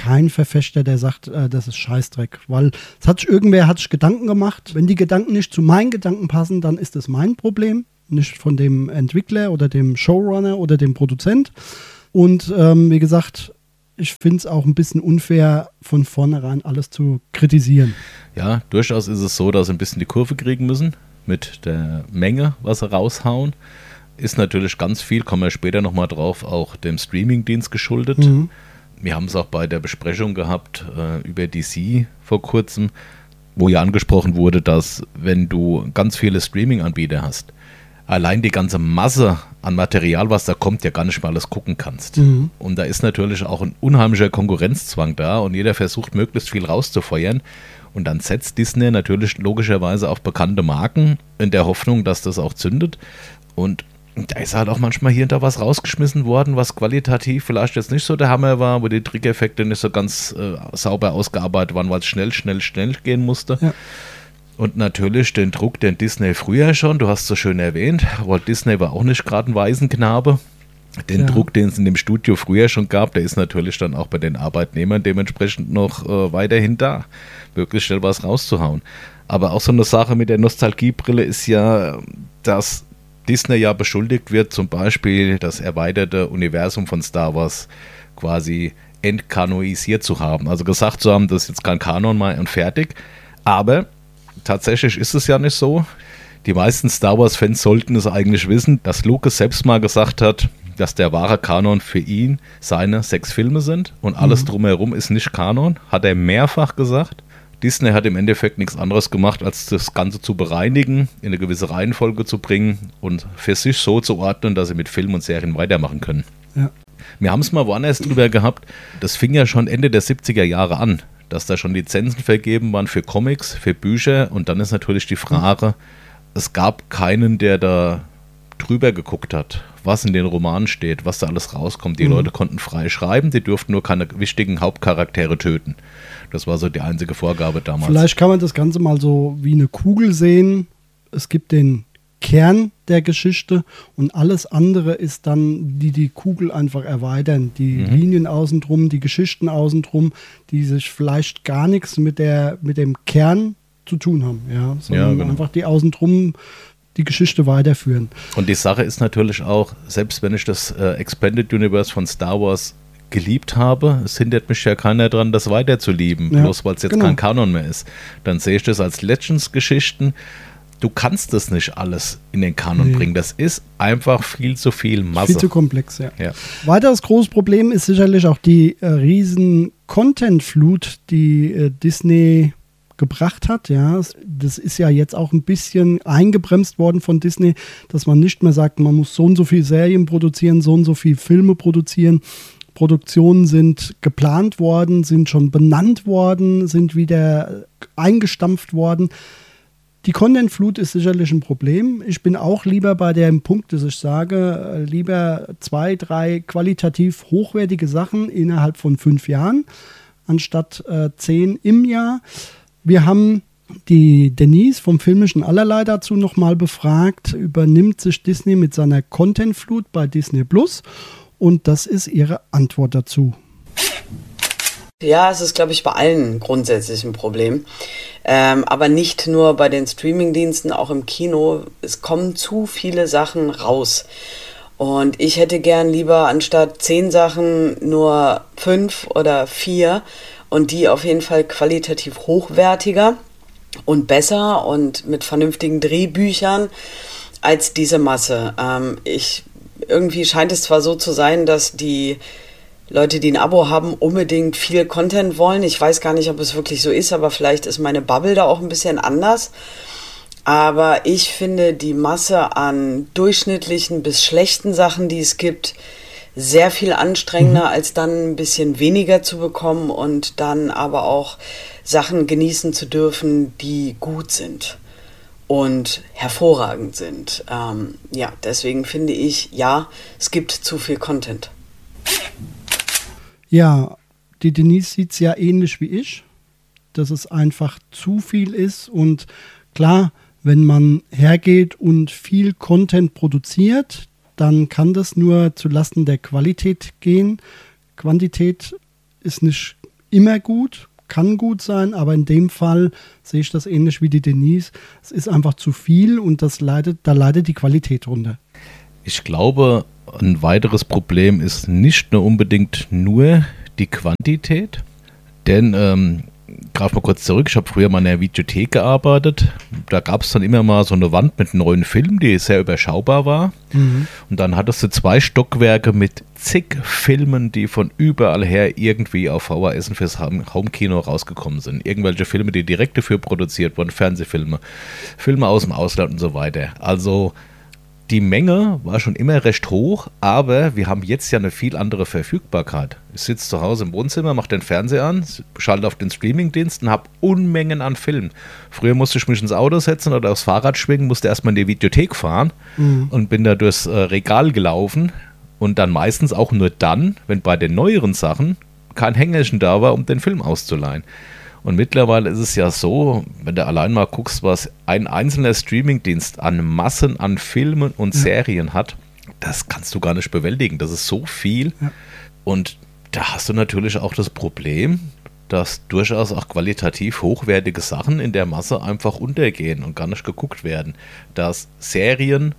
kein Verfechter, der sagt, äh, das ist Scheißdreck. Weil es hat sich, irgendwer hat sich Gedanken gemacht. Wenn die Gedanken nicht zu meinen Gedanken passen, dann ist das mein Problem. Nicht von dem Entwickler oder dem Showrunner oder dem Produzent. Und ähm, wie gesagt, ich finde es auch ein bisschen unfair, von vornherein alles zu kritisieren. Ja, durchaus ist es so, dass sie ein bisschen die Kurve kriegen müssen mit der Menge, was sie raushauen. Ist natürlich ganz viel, kommen wir später nochmal drauf, auch dem Streamingdienst geschuldet. Mhm. Wir haben es auch bei der Besprechung gehabt äh, über D C vor kurzem, wo ja angesprochen wurde, dass wenn du ganz viele Streaming-Anbieter hast, allein die ganze Masse an Material, was da kommt, ja gar nicht mal alles gucken kannst. Mhm. Und da ist natürlich auch ein unheimlicher Konkurrenzzwang da und jeder versucht, möglichst viel rauszufeuern. Und dann setzt Disney natürlich logischerweise auf bekannte Marken in der Hoffnung, dass das auch zündet. Und da ist halt auch manchmal hier und da was rausgeschmissen worden, was qualitativ vielleicht jetzt nicht so der Hammer war, wo die Trickeffekte nicht so ganz äh, sauber ausgearbeitet waren, weil es schnell, schnell, schnell gehen musste. Ja. Und natürlich den Druck, den Disney früher schon, du hast es so schön erwähnt, Walt Disney war auch nicht gerade ein Waisenknabe. Den ja. Druck, den es in dem Studio früher schon gab, der ist natürlich dann auch bei den Arbeitnehmern dementsprechend noch äh, weiterhin da, möglichst schnell was rauszuhauen. Aber auch so eine Sache mit der Nostalgiebrille ist ja, dass Disney ja beschuldigt wird, zum Beispiel das erweiterte Universum von Star Wars quasi entkanoisiert zu haben. Also gesagt zu haben, das ist jetzt kein Kanon mehr und fertig. Aber tatsächlich ist es ja nicht so. Die meisten Star Wars-Fans sollten es eigentlich wissen, dass Lucas selbst mal gesagt hat, dass der wahre Kanon für ihn seine sechs Filme sind und alles mhm. drumherum ist nicht Kanon. Hat er mehrfach gesagt. Disney hat im Endeffekt nichts anderes gemacht, als das Ganze zu bereinigen, in eine gewisse Reihenfolge zu bringen und für sich so zu ordnen, dass sie mit Filmen und Serien weitermachen können. Ja. Wir haben es mal woanders drüber gehabt, das fing ja schon Ende der siebziger Jahre an, dass da schon Lizenzen vergeben waren für Comics, für Bücher und dann ist natürlich die Frage, es gab keinen, der da drüber geguckt hat, was in den Romanen steht, was da alles rauskommt. Die mhm. Leute konnten frei schreiben, die durften nur keine wichtigen Hauptcharaktere töten. Das war so die einzige Vorgabe damals. Vielleicht kann man das Ganze mal so wie eine Kugel sehen. Es gibt den Kern der Geschichte und alles andere ist dann, die die Kugel einfach erweitern. Die mhm. Linien außen drum, die Geschichten außen drum, die sich vielleicht gar nichts mit, der, mit dem Kern zu tun haben. Ja, sondern ja, genau. einfach die außen drum die Geschichte weiterführen. Und die Sache ist natürlich auch, selbst wenn ich das äh, Expanded Universe von Star Wars geliebt habe, es hindert mich ja keiner dran, das weiterzulieben, ja, bloß weil es jetzt genau. kein Kanon mehr ist. Dann sehe ich das als Legends-Geschichten. Du kannst das nicht alles in den Kanon nee. bringen. Das ist einfach viel zu viel Masse. Viel zu komplex, ja. ja. Weiteres großes Problem ist sicherlich auch die äh, riesen Content-Flut, die äh, Disney gebracht hat, ja, das ist ja jetzt auch ein bisschen eingebremst worden von Disney, dass man nicht mehr sagt, man muss so und so viel Serien produzieren, so und so viel Filme produzieren. Produktionen sind geplant worden, sind schon benannt worden, sind wieder eingestampft worden. Die Content-Flut ist sicherlich ein Problem. Ich bin auch lieber bei dem Punkt, dass ich sage, lieber zwei, drei qualitativ hochwertige Sachen innerhalb von fünf Jahren, anstatt äh, zehn im Jahr. Wir haben die Denise vom Filmischen Allerlei dazu nochmal befragt. Übernimmt sich Disney mit seiner Content-Flut bei Disney Plus? Und das ist ihre Antwort dazu. Ja, es ist, glaube ich, bei allen grundsätzlich ein Problem. Ähm, aber nicht nur bei den Streamingdiensten, auch im Kino. Es kommen zu viele Sachen raus. Und ich hätte gern lieber anstatt zehn Sachen nur fünf oder vier. Und die auf jeden Fall qualitativ hochwertiger und besser und mit vernünftigen Drehbüchern als diese Masse. Ähm, ich, irgendwie scheint es zwar so zu sein, dass die Leute, die ein Abo haben, unbedingt viel Content wollen. Ich weiß gar nicht, ob es wirklich so ist, aber vielleicht ist meine Bubble da auch ein bisschen anders. Aber ich finde die Masse an durchschnittlichen bis schlechten Sachen, die es gibt, sehr viel anstrengender, mhm. als dann ein bisschen weniger zu bekommen und dann aber auch Sachen genießen zu dürfen, die gut sind und hervorragend sind. Ähm, ja, deswegen finde ich, ja, es gibt zu viel Content. Ja, die Denise sieht es ja ähnlich wie ich, dass es einfach zu viel ist und klar, wenn man hergeht und viel Content produziert, dann kann das nur zulasten der Qualität gehen. Quantität ist nicht immer gut, kann gut sein, aber in dem Fall sehe ich das ähnlich wie die Denise. Es ist einfach zu viel und das leidet, da leidet die Qualität runter. Ich glaube, ein weiteres Problem ist nicht nur unbedingt nur die Quantität, denn ähm, greif mal kurz zurück, ich habe früher mal in der Videothek gearbeitet, da gab es dann immer mal so eine Wand mit neuen Filmen, die sehr überschaubar war, mhm. und dann hattest du zwei Stockwerke mit zig Filmen, die von überall her irgendwie auf V H S und fürs Homekino rausgekommen sind. Irgendwelche Filme, die direkt dafür produziert wurden, Fernsehfilme, Filme aus dem Ausland und so weiter. Also die Menge war schon immer recht hoch, aber wir haben jetzt ja eine viel andere Verfügbarkeit. Ich sitze zu Hause im Wohnzimmer, mache den Fernseher an, schalte auf den Streamingdienst und habe Unmengen an Filmen. Früher musste ich mich ins Auto setzen oder aufs Fahrrad schwingen, musste erstmal in die Videothek fahren, mhm. und bin da durchs äh, Regal gelaufen und dann meistens auch nur dann, wenn bei den neueren Sachen kein Hängerchen da war, um den Film auszuleihen. Und mittlerweile ist es ja so, wenn du allein mal guckst, was ein einzelner Streamingdienst an Massen an Filmen und ja. Serien hat, das kannst du gar nicht bewältigen. Das ist so viel. Ja. Und da hast du natürlich auch das Problem, dass durchaus auch qualitativ hochwertige Sachen in der Masse einfach untergehen und gar nicht geguckt werden. Dass Serien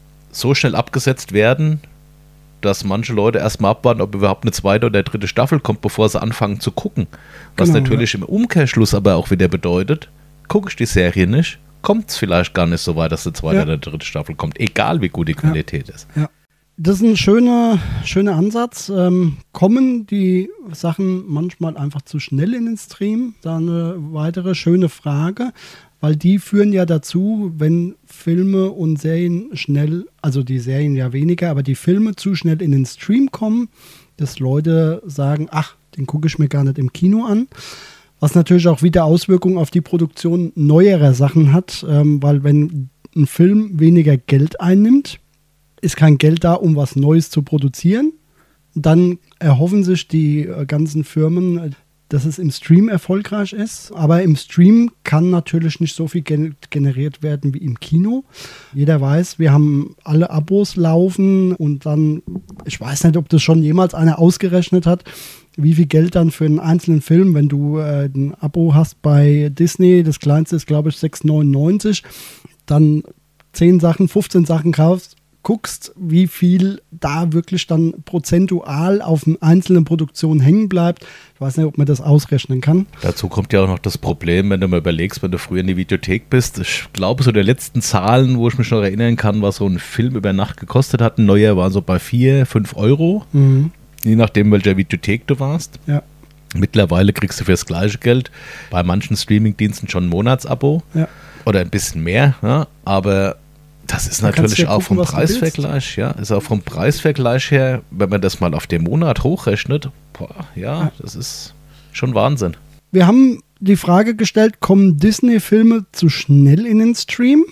so schnell abgesetzt werden, dass manche Leute erstmal abwarten, ob überhaupt eine zweite oder dritte Staffel kommt, bevor sie anfangen zu gucken. Was genau, natürlich ja. im Umkehrschluss aber auch wieder bedeutet, gucke ich die Serie nicht, kommt es vielleicht gar nicht so weit, dass eine zweite ja. oder dritte Staffel kommt, egal wie gut die Qualität ja. ist. Ja. Das ist ein schöner, schöner Ansatz. Ähm, kommen die Sachen manchmal einfach zu schnell in den Stream? Da eine weitere schöne Frage. Weil die führen ja dazu, wenn Filme und Serien schnell, also die Serien ja weniger, aber die Filme zu schnell in den Stream kommen, dass Leute sagen, ach, den gucke ich mir gar nicht im Kino an. Was natürlich auch wieder Auswirkungen auf die Produktion neuerer Sachen hat, ähm, weil wenn ein Film weniger Geld einnimmt, ist kein Geld da, um was Neues zu produzieren. Dann erhoffen sich die äh, ganzen Firmen, dass es im Stream erfolgreich ist. Aber im Stream kann natürlich nicht so viel Geld generiert werden wie im Kino. Jeder weiß, wir haben alle Abos laufen und dann, ich weiß nicht, ob das schon jemals einer ausgerechnet hat, wie viel Geld dann für einen einzelnen Film, wenn du äh, ein Abo hast bei Disney, das kleinste ist, glaube ich, sechs neunundneunzig, dann zehn Sachen, fünfzehn Sachen kaufst, guckst, wie viel da wirklich dann prozentual auf eine einzelne Produktion hängen bleibt. Ich weiß nicht, ob man das ausrechnen kann. Dazu kommt ja auch noch das Problem, wenn du mal überlegst, wenn du früher in die Videothek bist. Ich glaube, so die letzten Zahlen, wo ich mich noch erinnern kann, was so ein Film über Nacht gekostet hat, ein neuer war so bei vier, fünf Euro. Mhm. Je nachdem, welcher Videothek du warst. Ja. Mittlerweile kriegst du für das gleiche Geld bei manchen Streamingdiensten schon ein Monatsabo. Ja. Oder ein bisschen mehr, ja, aber das ist natürlich auch vom Preisvergleich, ja, ist auch vom Preisvergleich her, wenn man das mal auf den Monat hochrechnet, boah, ja, das ist schon Wahnsinn. Wir haben die Frage gestellt, kommen Disney-Filme zu schnell in den Stream?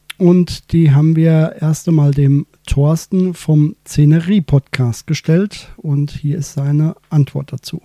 Und die haben wir erst einmal dem Thorsten vom Szenerie-Podcast gestellt und hier ist seine Antwort dazu.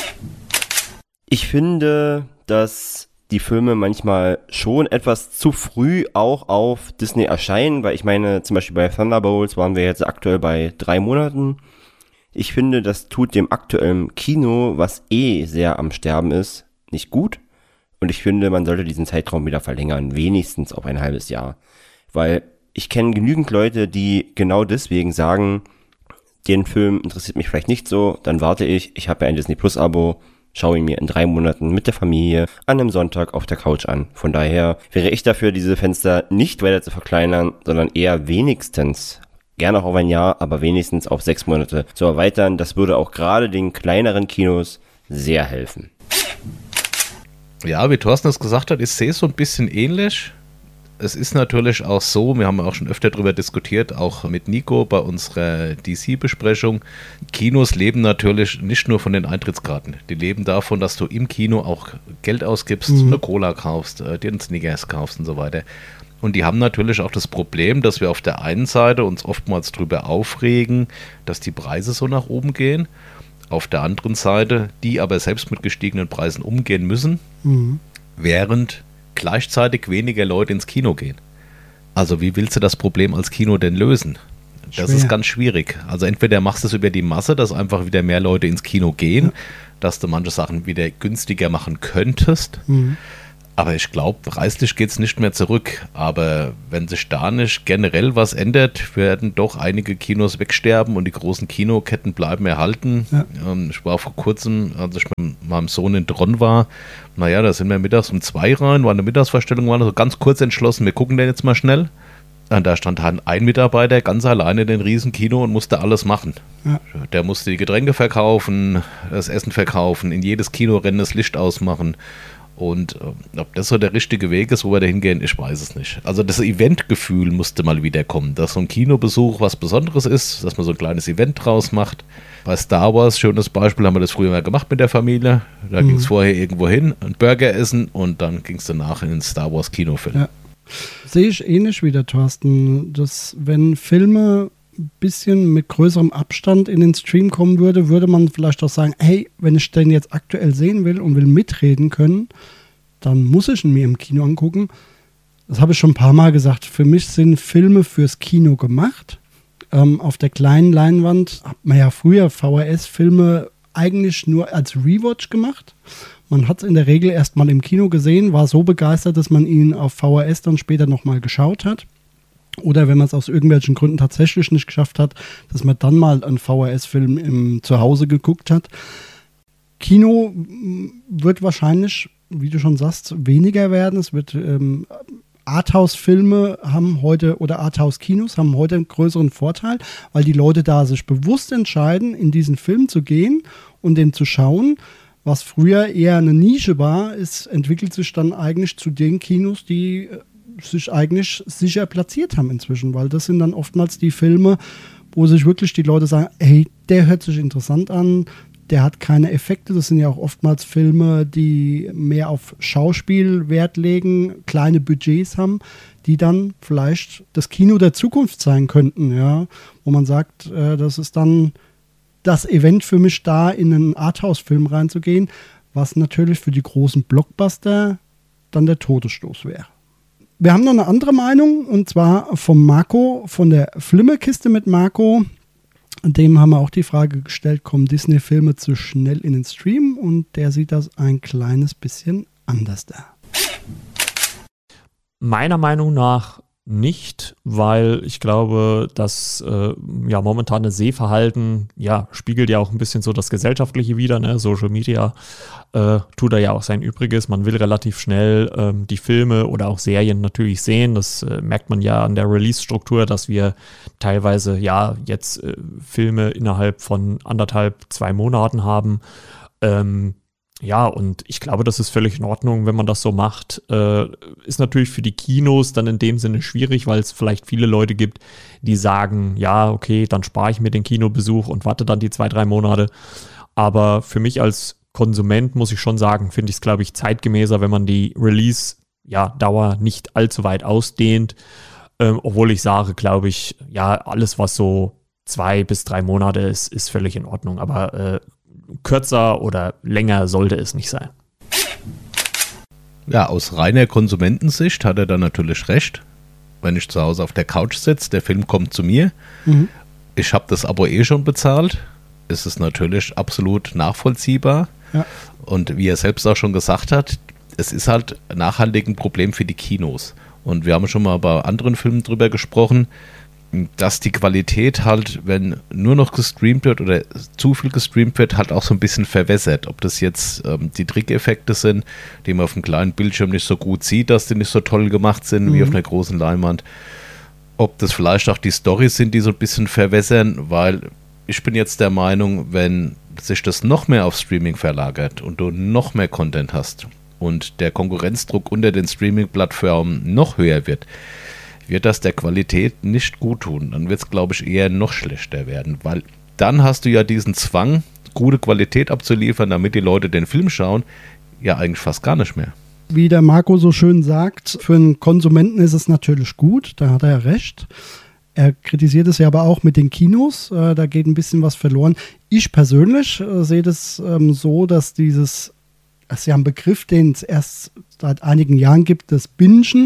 Ich finde, dass die Filme manchmal schon etwas zu früh auch auf Disney erscheinen, weil ich meine, zum Beispiel bei Thunderbolts waren wir jetzt aktuell bei drei Monaten. Ich finde, das tut dem aktuellen Kino, was eh sehr am Sterben ist, nicht gut. Und ich finde, man sollte diesen Zeitraum wieder verlängern, wenigstens auf ein halbes Jahr. Weil ich kenne genügend Leute, die genau deswegen sagen, den Film interessiert mich vielleicht nicht so, dann warte ich, ich habe ja ein Disney Plus Abo, schaue ihn mir in drei Monaten mit der Familie an einem Sonntag auf der Couch an. Von daher wäre ich dafür, diese Fenster nicht weiter zu verkleinern, sondern eher wenigstens, gerne auch auf ein Jahr, aber wenigstens auf sechs Monate zu erweitern. Das würde auch gerade den kleineren Kinos sehr helfen. Ja, wie Thorsten das gesagt hat, ich sehe es so ein bisschen ähnlich. Es ist natürlich auch so, wir haben auch schon öfter darüber diskutiert, auch mit Nico bei unserer D C-Besprechung, Kinos leben natürlich nicht nur von den Eintrittskarten. Die leben davon, dass du im Kino auch Geld ausgibst, mhm. eine Cola kaufst, äh, dir einen Snickers kaufst und so weiter. Und die haben natürlich auch das Problem, dass wir auf der einen Seite uns oftmals darüber aufregen, dass die Preise so nach oben gehen. Auf der anderen Seite, die aber selbst mit gestiegenen Preisen umgehen müssen, mhm. während gleichzeitig weniger Leute ins Kino gehen. Also wie willst du das Problem als Kino denn lösen? Das Schwer. ist ganz schwierig. Also entweder machst du es über die Masse, dass einfach wieder mehr Leute ins Kino gehen, ja. dass du manche Sachen wieder günstiger machen könntest. Mhm. Aber ich glaube, preislich geht es nicht mehr zurück. Aber wenn sich da nicht generell was ändert, werden doch einige Kinos wegsterben und die großen Kinoketten bleiben erhalten. Ja. Ähm, ich war vor kurzem, als ich mit meinem Sohn in Tronn war, naja, da sind wir mittags um zwei rein, war eine Mittagsvorstellung, war so ganz kurz entschlossen, wir gucken den jetzt mal schnell. Und da stand halt ein Mitarbeiter ganz alleine in den Riesenkino und musste alles machen. Ja. Der musste die Getränke verkaufen, das Essen verkaufen, in jedes Kino rennen, das Licht ausmachen. Und äh, ob das so der richtige Weg ist, wo wir da hingehen, ich weiß es nicht. Also das Eventgefühl musste mal wieder kommen, dass so ein Kinobesuch was Besonderes ist, dass man so ein kleines Event draus macht. Bei Star Wars, schönes Beispiel, haben wir das früher mal gemacht mit der Familie. Da mhm. ging es vorher irgendwo hin, einen Burger essen und dann ging es danach in den Star Wars Kinofilm. Ja. Sehe ich ähnlich wie der Thorsten, dass wenn Filme ein bisschen mit größerem Abstand in den Stream kommen würde, würde man vielleicht auch sagen, hey, wenn ich den jetzt aktuell sehen will und will mitreden können, dann muss ich ihn mir im Kino angucken. Das habe ich schon ein paar Mal gesagt. Für mich sind Filme fürs Kino gemacht. Ähm, auf der kleinen Leinwand hat man ja früher V H S-Filme eigentlich nur als Rewatch gemacht. Man hat es in der Regel erst mal im Kino gesehen, war so begeistert, dass man ihn auf V H S dann später nochmal geschaut hat. Oder wenn man es aus irgendwelchen Gründen tatsächlich nicht geschafft hat, dass man dann mal einen V H S-Film im Zuhause geguckt hat. Kino wird wahrscheinlich, wie du schon sagst, weniger werden. Es wird ähm, Arthouse-Filme haben heute oder Arthouse-Kinos haben heute einen größeren Vorteil, weil die Leute da sich bewusst entscheiden, in diesen Film zu gehen und den zu schauen. Was früher eher eine Nische war, ist, entwickelt sich dann eigentlich zu den Kinos, die sich eigentlich sicher platziert haben inzwischen, weil das sind dann oftmals die Filme, wo sich wirklich die Leute sagen, hey, der hört sich interessant an, der hat keine Effekte. Das sind ja auch oftmals Filme, die mehr auf Schauspiel Wert legen, kleine Budgets haben, die dann vielleicht das Kino der Zukunft sein könnten, ja, wo man sagt, äh, das ist dann das Event für mich, da in einen Arthouse-Film reinzugehen, was natürlich für die großen Blockbuster dann der Todesstoß wäre. Wir haben noch eine andere Meinung, und zwar vom Marco, von der Flimmerkiste mit Marco. Dem haben wir auch die Frage gestellt, kommen Disney-Filme zu schnell in den Stream? Und der sieht das ein kleines bisschen anders da. Meiner Meinung nach nicht, weil ich glaube, dass äh, ja momentane Sehverhalten ja spiegelt ja auch ein bisschen so das Gesellschaftliche wider, ne? Social Media äh, tut da ja auch sein Übriges. Man will relativ schnell ähm, die Filme oder auch Serien natürlich sehen. Das äh, merkt man ja an der Release-Struktur, dass wir teilweise ja jetzt äh, Filme innerhalb von anderthalb, zwei Monaten haben. Ähm, Ja, und ich glaube, das ist völlig in Ordnung, wenn man das so macht. Äh, ist natürlich für die Kinos dann in dem Sinne schwierig, weil es vielleicht viele Leute gibt, die sagen, ja, okay, dann spare ich mir den Kinobesuch und warte dann die zwei, drei Monate. Aber für mich als Konsument muss ich schon sagen, finde ich es, glaube ich, zeitgemäßer, wenn man die Release-Dauer ja, nicht allzu weit ausdehnt. Ähm, obwohl ich sage, glaube ich, ja, alles, was so zwei bis drei Monate ist, ist völlig in Ordnung. Aber äh, kürzer oder länger sollte es nicht sein. Ja, aus reiner Konsumentensicht hat er dann natürlich recht. Wenn ich zu Hause auf der Couch sitze, der Film kommt zu mir, mhm. ich habe das Abo eh schon bezahlt, ist es natürlich absolut nachvollziehbar. Ja. Und wie er selbst auch schon gesagt hat, es ist halt nachhaltig ein Problem für die Kinos. Und wir haben schon mal bei anderen Filmen drüber gesprochen, dass die Qualität halt, wenn nur noch gestreamt wird oder zu viel gestreamt wird, halt auch so ein bisschen verwässert. Ob das jetzt ähm, die Trickeffekte sind, die man auf dem kleinen Bildschirm nicht so gut sieht, dass die nicht so toll gemacht sind mhm. wie auf einer großen Leinwand. Ob das vielleicht auch die Storys sind, die so ein bisschen verwässern, weil ich bin jetzt der Meinung, wenn sich das noch mehr auf Streaming verlagert und du noch mehr Content hast und der Konkurrenzdruck unter den Streaming-Plattformen noch höher wird, wird das der Qualität nicht gut tun. Dann wird es, glaube ich, eher noch schlechter werden, weil dann hast du ja diesen Zwang, gute Qualität abzuliefern, damit die Leute den Film schauen, ja eigentlich fast gar nicht mehr. Wie der Marco so schön sagt, für einen Konsumenten ist es natürlich gut, da hat er ja recht. Er kritisiert es ja aber auch mit den Kinos, äh, da geht ein bisschen was verloren. Ich persönlich äh, sehe das ähm, so, dass dieses, das ist ja ein Begriff, den es erst seit einigen Jahren gibt, das Bingen.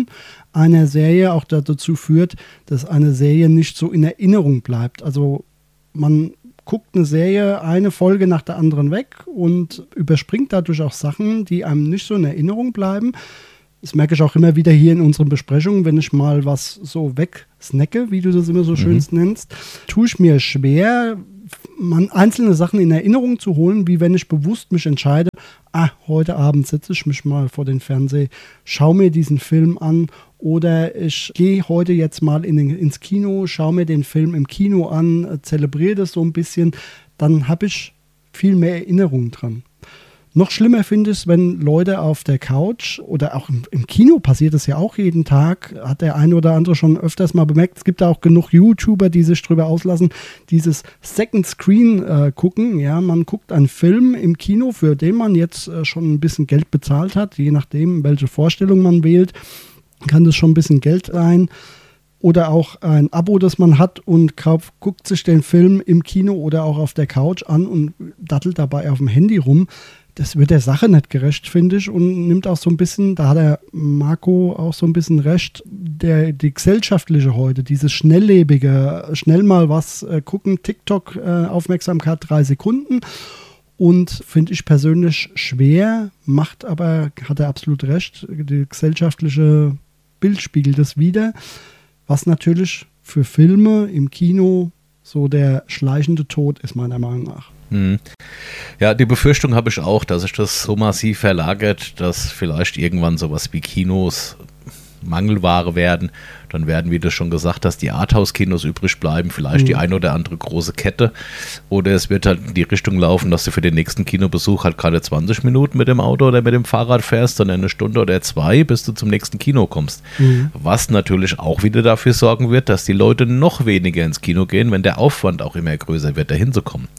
einer Serie auch dazu führt, dass eine Serie nicht so in Erinnerung bleibt. Also man guckt eine Serie eine Folge nach der anderen weg und überspringt dadurch auch Sachen, die einem nicht so in Erinnerung bleiben. Das merke ich auch immer wieder hier in unseren Besprechungen, wenn ich mal was so wegsnacke, wie du das immer so schön mhm. nennst, tue ich mir schwer, man einzelne Sachen in Erinnerung zu holen, wie wenn ich bewusst mich entscheide, ah, heute Abend setze ich mich mal vor den Fernseher, schaue mir diesen Film an oder ich gehe heute jetzt mal in den, ins Kino, schaue mir den Film im Kino an, zelebriere das so ein bisschen, dann habe ich viel mehr Erinnerung dran. Noch schlimmer finde ich es, wenn Leute auf der Couch oder auch im, im Kino passiert es ja auch jeden Tag, hat der eine oder andere schon öfters mal bemerkt, es gibt da auch genug YouTuber, die sich drüber auslassen, dieses Second Screen äh, gucken. Ja, man guckt einen Film im Kino, für den man jetzt äh, schon ein bisschen Geld bezahlt hat, je nachdem, welche Vorstellung man wählt, kann das schon ein bisschen Geld sein. Oder auch ein Abo, das man hat und kauft, guckt sich den Film im Kino oder auch auf der Couch an und dattelt dabei auf dem Handy rum. Das wird der Sache nicht gerecht, finde ich, und nimmt auch so ein bisschen, da hat der Marco auch so ein bisschen recht, der, die gesellschaftliche heute, dieses schnelllebige, schnell mal was äh, gucken, TikTok, äh, Aufmerksamkeit drei Sekunden und finde ich persönlich schwer, macht aber, hat er absolut recht, die gesellschaftliche Bild spiegelt das wider, was natürlich für Filme im Kino so der schleichende Tod ist, meiner Meinung nach. Ja, die Befürchtung habe ich auch, dass sich das so massiv verlagert, dass vielleicht irgendwann sowas wie Kinos Mangelware werden. Dann werden, wie du schon gesagt hast, die Arthouse-Kinos übrig bleiben, vielleicht mhm. die eine oder andere große Kette. Oder es wird halt in die Richtung laufen, dass du für den nächsten Kinobesuch halt keine zwanzig Minuten mit dem Auto oder mit dem Fahrrad fährst, sondern eine Stunde oder zwei, bis du zum nächsten Kino kommst. Mhm. Was natürlich auch wieder dafür sorgen wird, dass die Leute noch weniger ins Kino gehen, wenn der Aufwand auch immer größer wird, dahin zu kommen.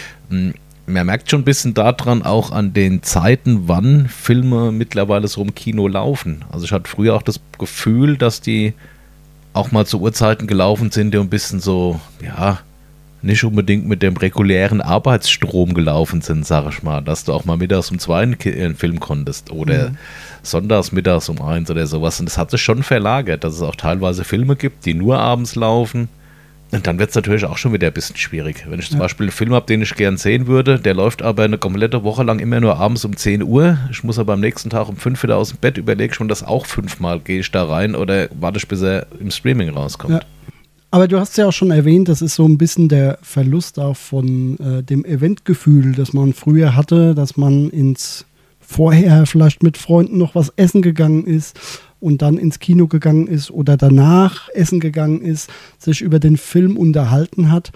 Man merkt schon ein bisschen daran, auch an den Zeiten, wann Filme mittlerweile so im Kino laufen. Also ich hatte früher auch das Gefühl, dass die auch mal zu Uhrzeiten gelaufen sind, die ein bisschen so, ja, nicht unbedingt mit dem regulären Arbeitsstrom gelaufen sind, sag ich mal. Dass du auch mal mittags um zwei einen Film konntest oder mhm. sonntags mittags um eins oder sowas. Und das hat sich schon verlagert, dass es auch teilweise Filme gibt, die nur abends laufen. Und dann wird es natürlich auch schon wieder ein bisschen schwierig. Wenn ich zum ja. Beispiel einen Film habe, den ich gern sehen würde, der läuft aber eine komplette Woche lang immer nur abends um zehn Uhr. Ich muss aber am nächsten Tag um fünf wieder aus dem Bett, überlege schon das auch fünfmal, gehe ich da rein oder warte ich, bis er im Streaming rauskommt. Ja. Aber du hast ja auch schon erwähnt, das ist so ein bisschen der Verlust auch von äh, dem Eventgefühl, das man früher hatte, dass man ins vorher vielleicht mit Freunden noch was essen gegangen ist und dann ins Kino gegangen ist oder danach essen gegangen ist, sich über den Film unterhalten hat.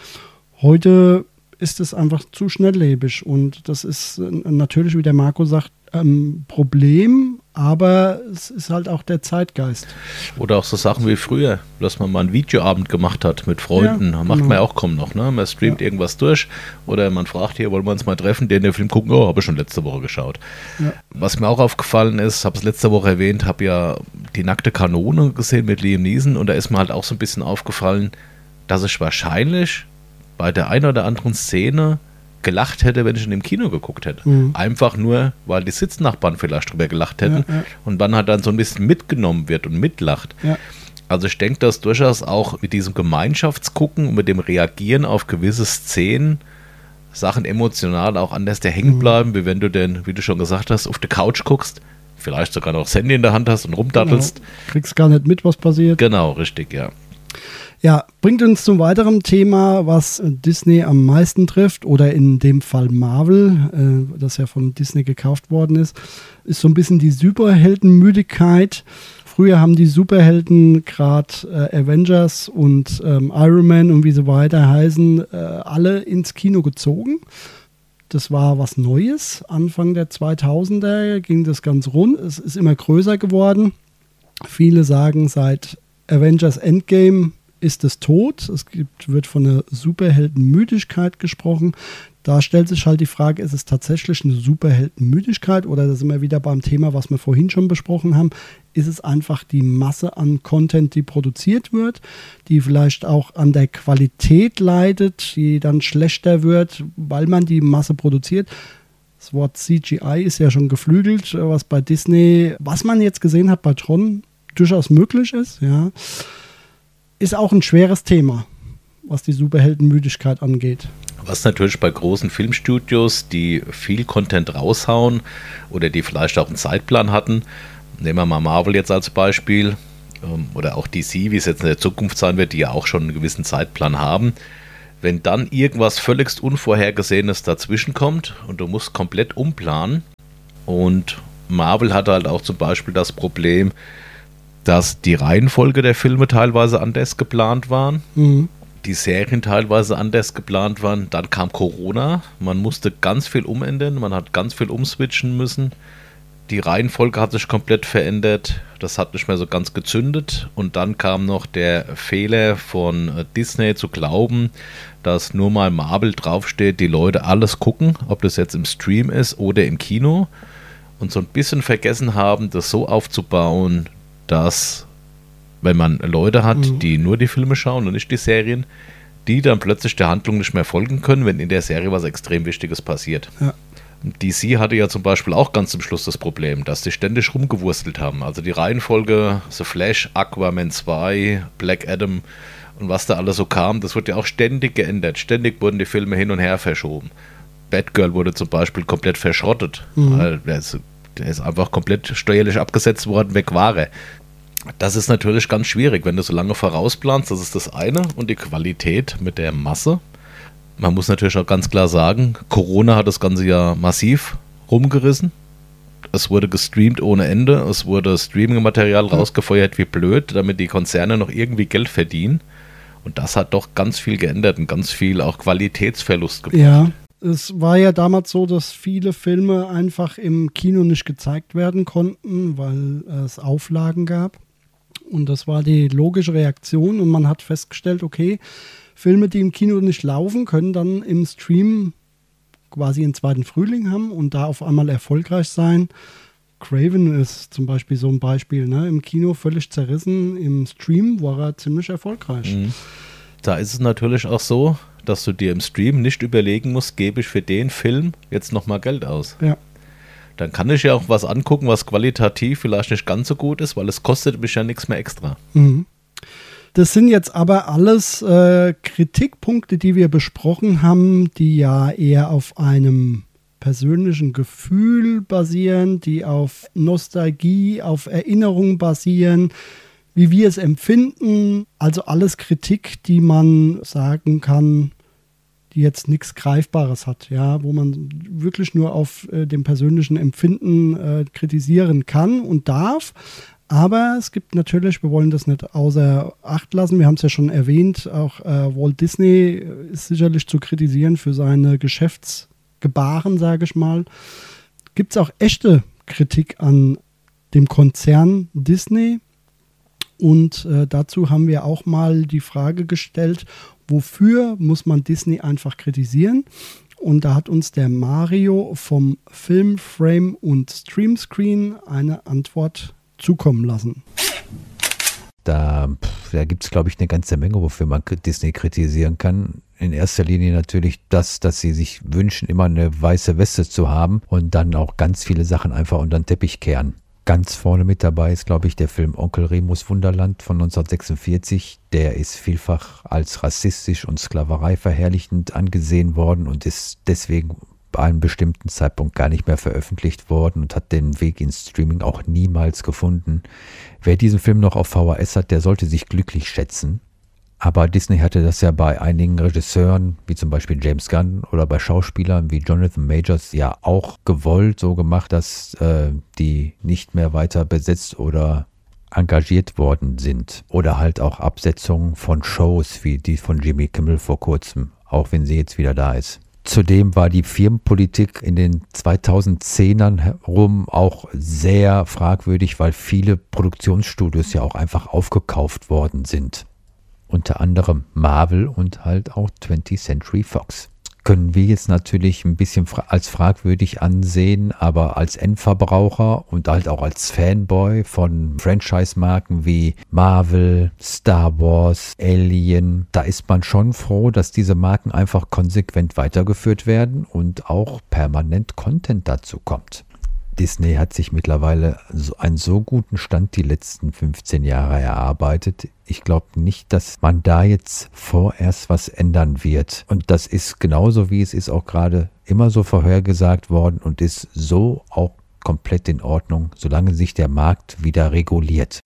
Heute ist es einfach zu schnelllebig und das ist natürlich, wie der Marco sagt, ein Problem, aber es ist halt auch der Zeitgeist. Oder auch so Sachen wie früher, dass man mal einen Videoabend gemacht hat mit Freunden, ja, macht genau. man ja auch kaum noch, ne? Man streamt ja. irgendwas durch oder man fragt hier, wollen wir uns mal treffen, den den Film gucken, oh, habe ich schon letzte Woche geschaut. Ja. Was mir auch aufgefallen ist, habe es letzte Woche erwähnt, habe ja die nackte Kanone gesehen mit Liam Neeson und da ist mir halt auch so ein bisschen aufgefallen, dass ich wahrscheinlich bei der einen oder anderen Szene gelacht hätte, wenn ich in dem Kino geguckt hätte. Mhm. Einfach nur, weil die Sitznachbarn vielleicht drüber gelacht hätten ja, ja. und man halt dann so ein bisschen mitgenommen wird und mitlacht. Ja. Also ich denke, dass durchaus auch mit diesem Gemeinschaftsgucken und mit dem Reagieren auf gewisse Szenen Sachen emotional auch anders da hängen bleiben, mhm. wie wenn du denn, wie du schon gesagt hast, auf der Couch guckst, vielleicht sogar noch das Handy in der Hand hast und rumdattelst. Genau. Kriegst gar nicht mit, was passiert. Genau, richtig, ja. Ja, bringt uns zum weiteren Thema, was Disney am meisten trifft, oder in dem Fall Marvel, äh, das ja von Disney gekauft worden ist, ist so ein bisschen die Superheldenmüdigkeit. Früher haben die Superhelden, gerade äh, Avengers und ähm, Iron Man und wie so weiter heißen, äh, alle ins Kino gezogen. Das war was Neues. Anfang der zweitausender ging das ganz rund. Es ist immer größer geworden. Viele sagen, seit Avengers Endgame ist es tot. Es gibt, wird von einer Superheldenmüdigkeit gesprochen. Da stellt sich halt die Frage, ist es tatsächlich eine Superheldenmüdigkeit oder da sind wir wieder beim Thema, was wir vorhin schon besprochen haben, ist es einfach die Masse an Content, die produziert wird, die vielleicht auch an der Qualität leidet, die dann schlechter wird, weil man die Masse produziert. Das Wort C G I ist ja schon geflügelt, was bei Disney, was man jetzt gesehen hat bei Tron, durchaus möglich ist, ja. Ist auch ein schweres Thema, was die Superheldenmüdigkeit angeht. Was natürlich bei großen Filmstudios, die viel Content raushauen oder die vielleicht auch einen Zeitplan hatten, nehmen wir mal Marvel jetzt als Beispiel, oder auch D C, wie es jetzt in der Zukunft sein wird, die ja auch schon einen gewissen Zeitplan haben. Wenn dann irgendwas völligst Unvorhergesehenes dazwischen kommt und du musst komplett umplanen, und Marvel hatte halt auch zum Beispiel das Problem, dass die Reihenfolge der Filme teilweise anders geplant waren, mhm. die Serien teilweise anders geplant waren, dann kam Corona, man musste ganz viel umändern, man hat ganz viel umswitchen müssen. Die Reihenfolge hat sich komplett verändert, das hat nicht mehr so ganz gezündet, und dann kam noch der Fehler von Disney zu glauben, dass nur mal Marvel draufsteht, die Leute alles gucken, ob das jetzt im Stream ist oder im Kino, und so ein bisschen vergessen haben, das so aufzubauen, dass, wenn man Leute hat, mhm. die nur die Filme schauen und nicht die Serien, die dann plötzlich der Handlung nicht mehr folgen können, wenn in der Serie was extrem Wichtiges passiert. Ja. D C hatte ja zum Beispiel auch ganz zum Schluss das Problem, dass die ständig rumgewurstelt haben. Also die Reihenfolge The Flash, Aquaman zwei, Black Adam und was da alles so kam, das wird ja auch ständig geändert. Ständig wurden die Filme hin und her verschoben. Batgirl wurde zum Beispiel komplett verschrottet. Mhm. Der ist, der ist einfach komplett steuerlich abgesetzt worden, weg war er. Das ist natürlich ganz schwierig, wenn du so lange vorausplanst, das ist das eine. Und die Qualität mit der Masse. Man muss natürlich auch ganz klar sagen, Corona hat das ganze ja massiv rumgerissen. Es wurde gestreamt ohne Ende, es wurde Streaming-Material rausgefeuert wie blöd, damit die Konzerne noch irgendwie Geld verdienen. Und das hat doch ganz viel geändert und ganz viel auch Qualitätsverlust gebracht. Ja, es war ja damals so, dass viele Filme einfach im Kino nicht gezeigt werden konnten, weil es Auflagen gab. Und das war die logische Reaktion, und man hat festgestellt, okay, Filme, die im Kino nicht laufen, können dann im Stream quasi einen zweiten Frühling haben und da auf einmal erfolgreich sein. Craven ist zum Beispiel so ein Beispiel, ne? Im Kino völlig zerrissen, im Stream war er ziemlich erfolgreich. Mhm. Da ist es natürlich auch so, dass du dir im Stream nicht überlegen musst, gebe ich für den Film jetzt nochmal Geld aus. Ja. Dann kann ich ja auch was angucken, was qualitativ vielleicht nicht ganz so gut ist, weil es kostet mich ja nichts mehr extra. Mhm. Das sind jetzt aber alles äh, Kritikpunkte, die wir besprochen haben, die ja eher auf einem persönlichen Gefühl basieren, die auf Nostalgie, auf Erinnerung basieren, wie wir es empfinden. Also alles Kritik, die man sagen kann, die jetzt nichts Greifbares hat, ja, wo man wirklich nur auf äh, dem persönlichen Empfinden äh, kritisieren kann und darf. Aber es gibt natürlich, wir wollen das nicht außer Acht lassen, wir haben es ja schon erwähnt, auch äh, Walt Disney ist sicherlich zu kritisieren für seine Geschäftsgebaren, sage ich mal. Gibt es auch echte Kritik an dem Konzern Disney? Und äh, dazu haben wir auch mal die Frage gestellt, wofür muss man Disney einfach kritisieren? Und da hat uns der Mario vom Film, Frame und Streamscreen eine Antwort zukommen lassen. Da, da gibt es, glaube ich, eine ganze Menge, wofür man Disney kritisieren kann. In erster Linie natürlich das, dass sie sich wünschen, immer eine weiße Weste zu haben und dann auch ganz viele Sachen einfach unter den Teppich kehren. Ganz vorne mit dabei ist, glaube ich, der Film Onkel Remus Wunderland von neunzehnhundertsechsundvierzig. Der ist vielfach als rassistisch und Sklaverei verherrlichend angesehen worden und ist deswegen bei einem bestimmten Zeitpunkt gar nicht mehr veröffentlicht worden und hat den Weg ins Streaming auch niemals gefunden. Wer diesen Film noch auf V H S hat, der sollte sich glücklich schätzen. Aber Disney hatte das ja bei einigen Regisseuren, wie zum Beispiel James Gunn, oder bei Schauspielern wie Jonathan Majors ja auch gewollt so gemacht, dass äh, die nicht mehr weiter besetzt oder engagiert worden sind. Oder halt auch Absetzungen von Shows wie die von Jimmy Kimmel vor kurzem, auch wenn sie jetzt wieder da ist. Zudem war die Firmenpolitik in den zweitausendzehnern herum auch sehr fragwürdig, weil viele Produktionsstudios ja auch einfach aufgekauft worden sind. Unter anderem Marvel und halt auch twentieth Century Fox. Können wir jetzt natürlich ein bisschen als fragwürdig ansehen, aber als Endverbraucher und halt auch als Fanboy von Franchise-Marken wie Marvel, Star Wars, Alien, da ist man schon froh, dass diese Marken einfach konsequent weitergeführt werden und auch permanent Content dazu kommt. Disney hat sich mittlerweile so einen so guten Stand die letzten fünfzehn Jahre erarbeitet. Ich glaube nicht, dass man da jetzt vorerst was ändern wird. Und das ist genauso, wie es ist auch gerade immer so vorhergesagt worden und ist so auch komplett in Ordnung, solange sich der Markt wieder reguliert.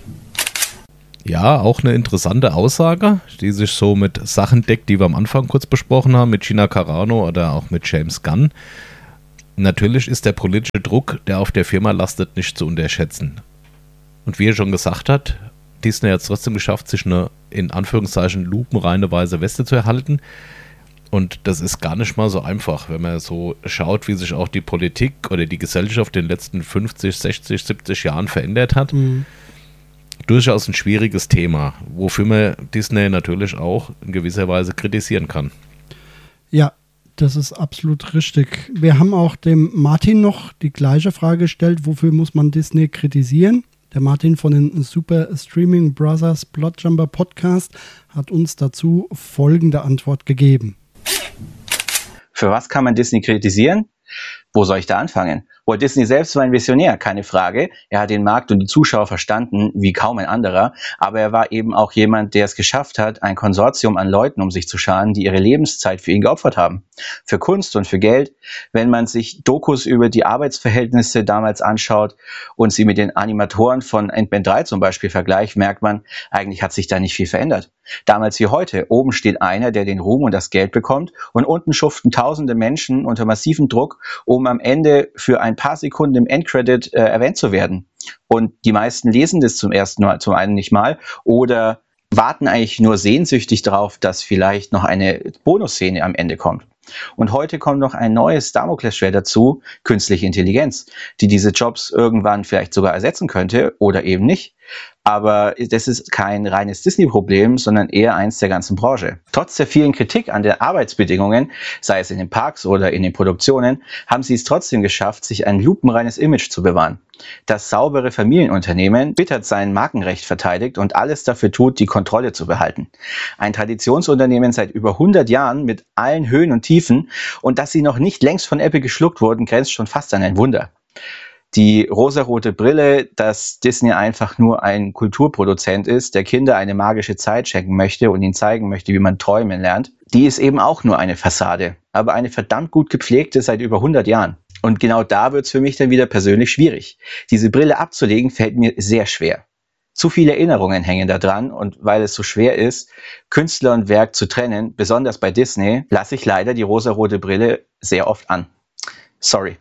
Ja, auch eine interessante Aussage, die sich so mit Sachen deckt, die wir am Anfang kurz besprochen haben, mit Gina Carano oder auch mit James Gunn. Natürlich ist der politische Druck, der auf der Firma lastet, nicht zu unterschätzen. Und wie er schon gesagt hat, Disney hat es trotzdem geschafft, sich eine, in Anführungszeichen, lupenreine weiße Weste zu erhalten. Und das ist gar nicht mal so einfach, wenn man so schaut, wie sich auch die Politik oder die Gesellschaft in den letzten fünfzig, sechzig, siebzig Jahren verändert hat. Mhm. Durchaus ein schwieriges Thema, wofür man Disney natürlich auch in gewisser Weise kritisieren kann. Ja, das ist absolut richtig. Wir haben auch dem Martin noch die gleiche Frage gestellt, wofür muss man Disney kritisieren? Der Martin von den Super Streaming Brothers Plotjumper Podcast hat uns dazu folgende Antwort gegeben. Für was kann man Disney kritisieren? Wo soll ich da anfangen? Walt Disney selbst war ein Visionär, keine Frage. Er hat den Markt und die Zuschauer verstanden, wie kaum ein anderer. Aber er war eben auch jemand, der es geschafft hat, ein Konsortium an Leuten um sich zu scharen, die ihre Lebenszeit für ihn geopfert haben. Für Kunst und für Geld. Wenn man sich Dokus über die Arbeitsverhältnisse damals anschaut und sie mit den Animatoren von Ant-Man drei zum Beispiel vergleicht, merkt man, eigentlich hat sich da nicht viel verändert. Damals wie heute. Oben steht einer, der den Ruhm und das Geld bekommt, und unten schuften tausende Menschen unter massivem Druck, um am Ende für ein paar Sekunden im Endcredit äh, erwähnt zu werden. Und die meisten lesen das zum ersten Mal, zum einen nicht mal, oder warten eigentlich nur sehnsüchtig darauf, dass vielleicht noch eine Bonusszene am Ende kommt. Und heute kommt noch ein neues Damoklesschwert dazu, künstliche Intelligenz, die diese Jobs irgendwann vielleicht sogar ersetzen könnte oder eben nicht. Aber das ist kein reines Disney-Problem, sondern eher eins der ganzen Branche. Trotz der vielen Kritik an den Arbeitsbedingungen, sei es in den Parks oder in den Produktionen, haben sie es trotzdem geschafft, sich ein lupenreines Image zu bewahren. Das saubere Familienunternehmen bittert sein Markenrecht verteidigt und alles dafür tut, die Kontrolle zu behalten. Ein Traditionsunternehmen seit über hundert Jahren mit allen Höhen und Tiefen, und dass sie noch nicht längst von Apple geschluckt wurden, grenzt schon fast an ein Wunder. Die rosarote Brille, dass Disney einfach nur ein Kulturproduzent ist, der Kinder eine magische Zeit schenken möchte und ihnen zeigen möchte, wie man träumen lernt, die ist eben auch nur eine Fassade, aber eine verdammt gut gepflegte seit über hundert Jahren. Und genau da wird es für mich dann wieder persönlich schwierig. Diese Brille abzulegen fällt mir sehr schwer. Zu viele Erinnerungen hängen da dran, und weil es so schwer ist, Künstler und Werk zu trennen, besonders bei Disney, lasse ich leider die rosarote Brille sehr oft an. Sorry.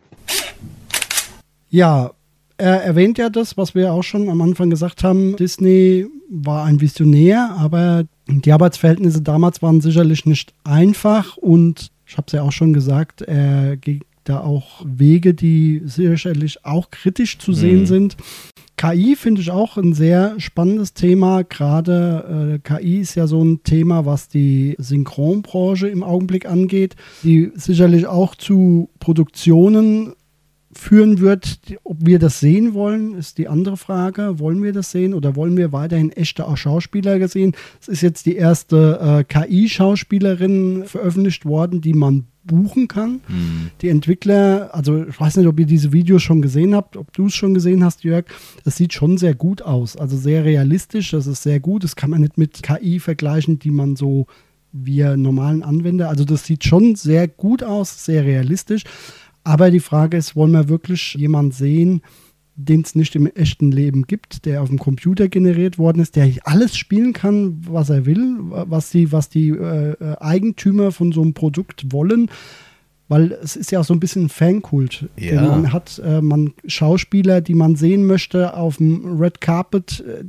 Ja, er erwähnt ja das, was wir auch schon am Anfang gesagt haben. Disney war ein Visionär, aber die Arbeitsverhältnisse damals waren sicherlich nicht einfach, und ich habe es ja auch schon gesagt, er geht da auch Wege, die sicherlich auch kritisch zu sehen mhm. sind. K I finde ich auch ein sehr spannendes Thema. Gerade äh, K I ist ja so ein Thema, was die Synchronbranche im Augenblick angeht, die sicherlich auch zu Produktionen führen wird. Ob wir das sehen wollen, ist die andere Frage. Wollen wir das sehen oder wollen wir weiterhin echte Schauspieler sehen? Es ist jetzt die erste äh, K I-Schauspielerin veröffentlicht worden, die man buchen kann. Mhm. Die Entwickler, also ich weiß nicht, ob ihr diese Videos schon gesehen habt, ob du es schon gesehen hast, Jörg, das sieht schon sehr gut aus. Also sehr realistisch, das ist sehr gut. Das kann man nicht mit K I vergleichen, die man so wir normalen Anwender, also das sieht schon sehr gut aus, sehr realistisch. Aber die Frage ist, wollen wir wirklich jemanden sehen, den es nicht im echten Leben gibt, der auf dem Computer generiert worden ist, der alles spielen kann, was er will, was die, was die äh, Eigentümer von so einem Produkt wollen, weil es ist ja auch so ein bisschen ein Fankult. Ja. Man hat äh, man Schauspieler, die man sehen möchte auf dem Red Carpet, äh,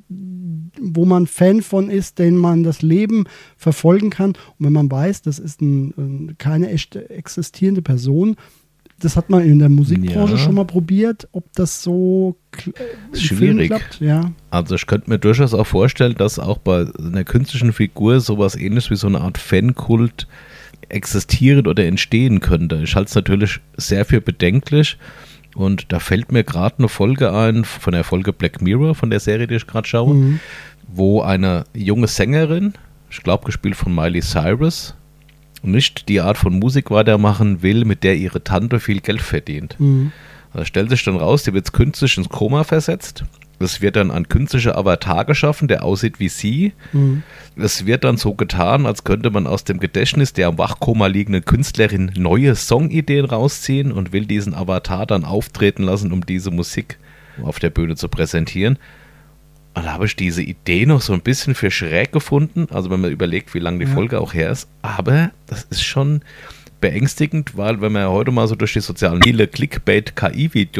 wo man Fan von ist, denen man das Leben verfolgen kann. Und wenn man weiß, das ist ein, ein, keine echte existierende Person, das hat man in der Musikbranche ja. schon mal probiert, ob das so kl- schwierig klappt. Ja. Also ich könnte mir durchaus auch vorstellen, dass auch bei einer künstlichen Figur sowas ähnliches wie so eine Art Fankult existieren oder entstehen könnte. Ich halte es natürlich sehr für bedenklich, und da fällt mir gerade eine Folge ein von der Folge Black Mirror, von der Serie, die ich gerade schaue, mhm. wo eine junge Sängerin, ich glaube gespielt von Miley Cyrus, nicht die Art von Musik weitermachen will, mit der ihre Tante viel Geld verdient. Mhm. Da stellt sich dann raus, die wird künstlich ins Koma versetzt. Es wird dann ein künstlicher Avatar geschaffen, der aussieht wie sie. Mhm. Es wird dann so getan, als könnte man aus dem Gedächtnis der am Wachkoma liegenden Künstlerin neue Songideen rausziehen und will diesen Avatar dann auftreten lassen, um diese Musik auf der Bühne zu präsentieren. Und da habe ich diese Idee noch so ein bisschen für schräg gefunden, also wenn man überlegt, wie lange die ja. Folge auch her ist. Aber das ist schon beängstigend, weil wenn man heute mal so durch die sozialen viele Clickbait-K I-Videos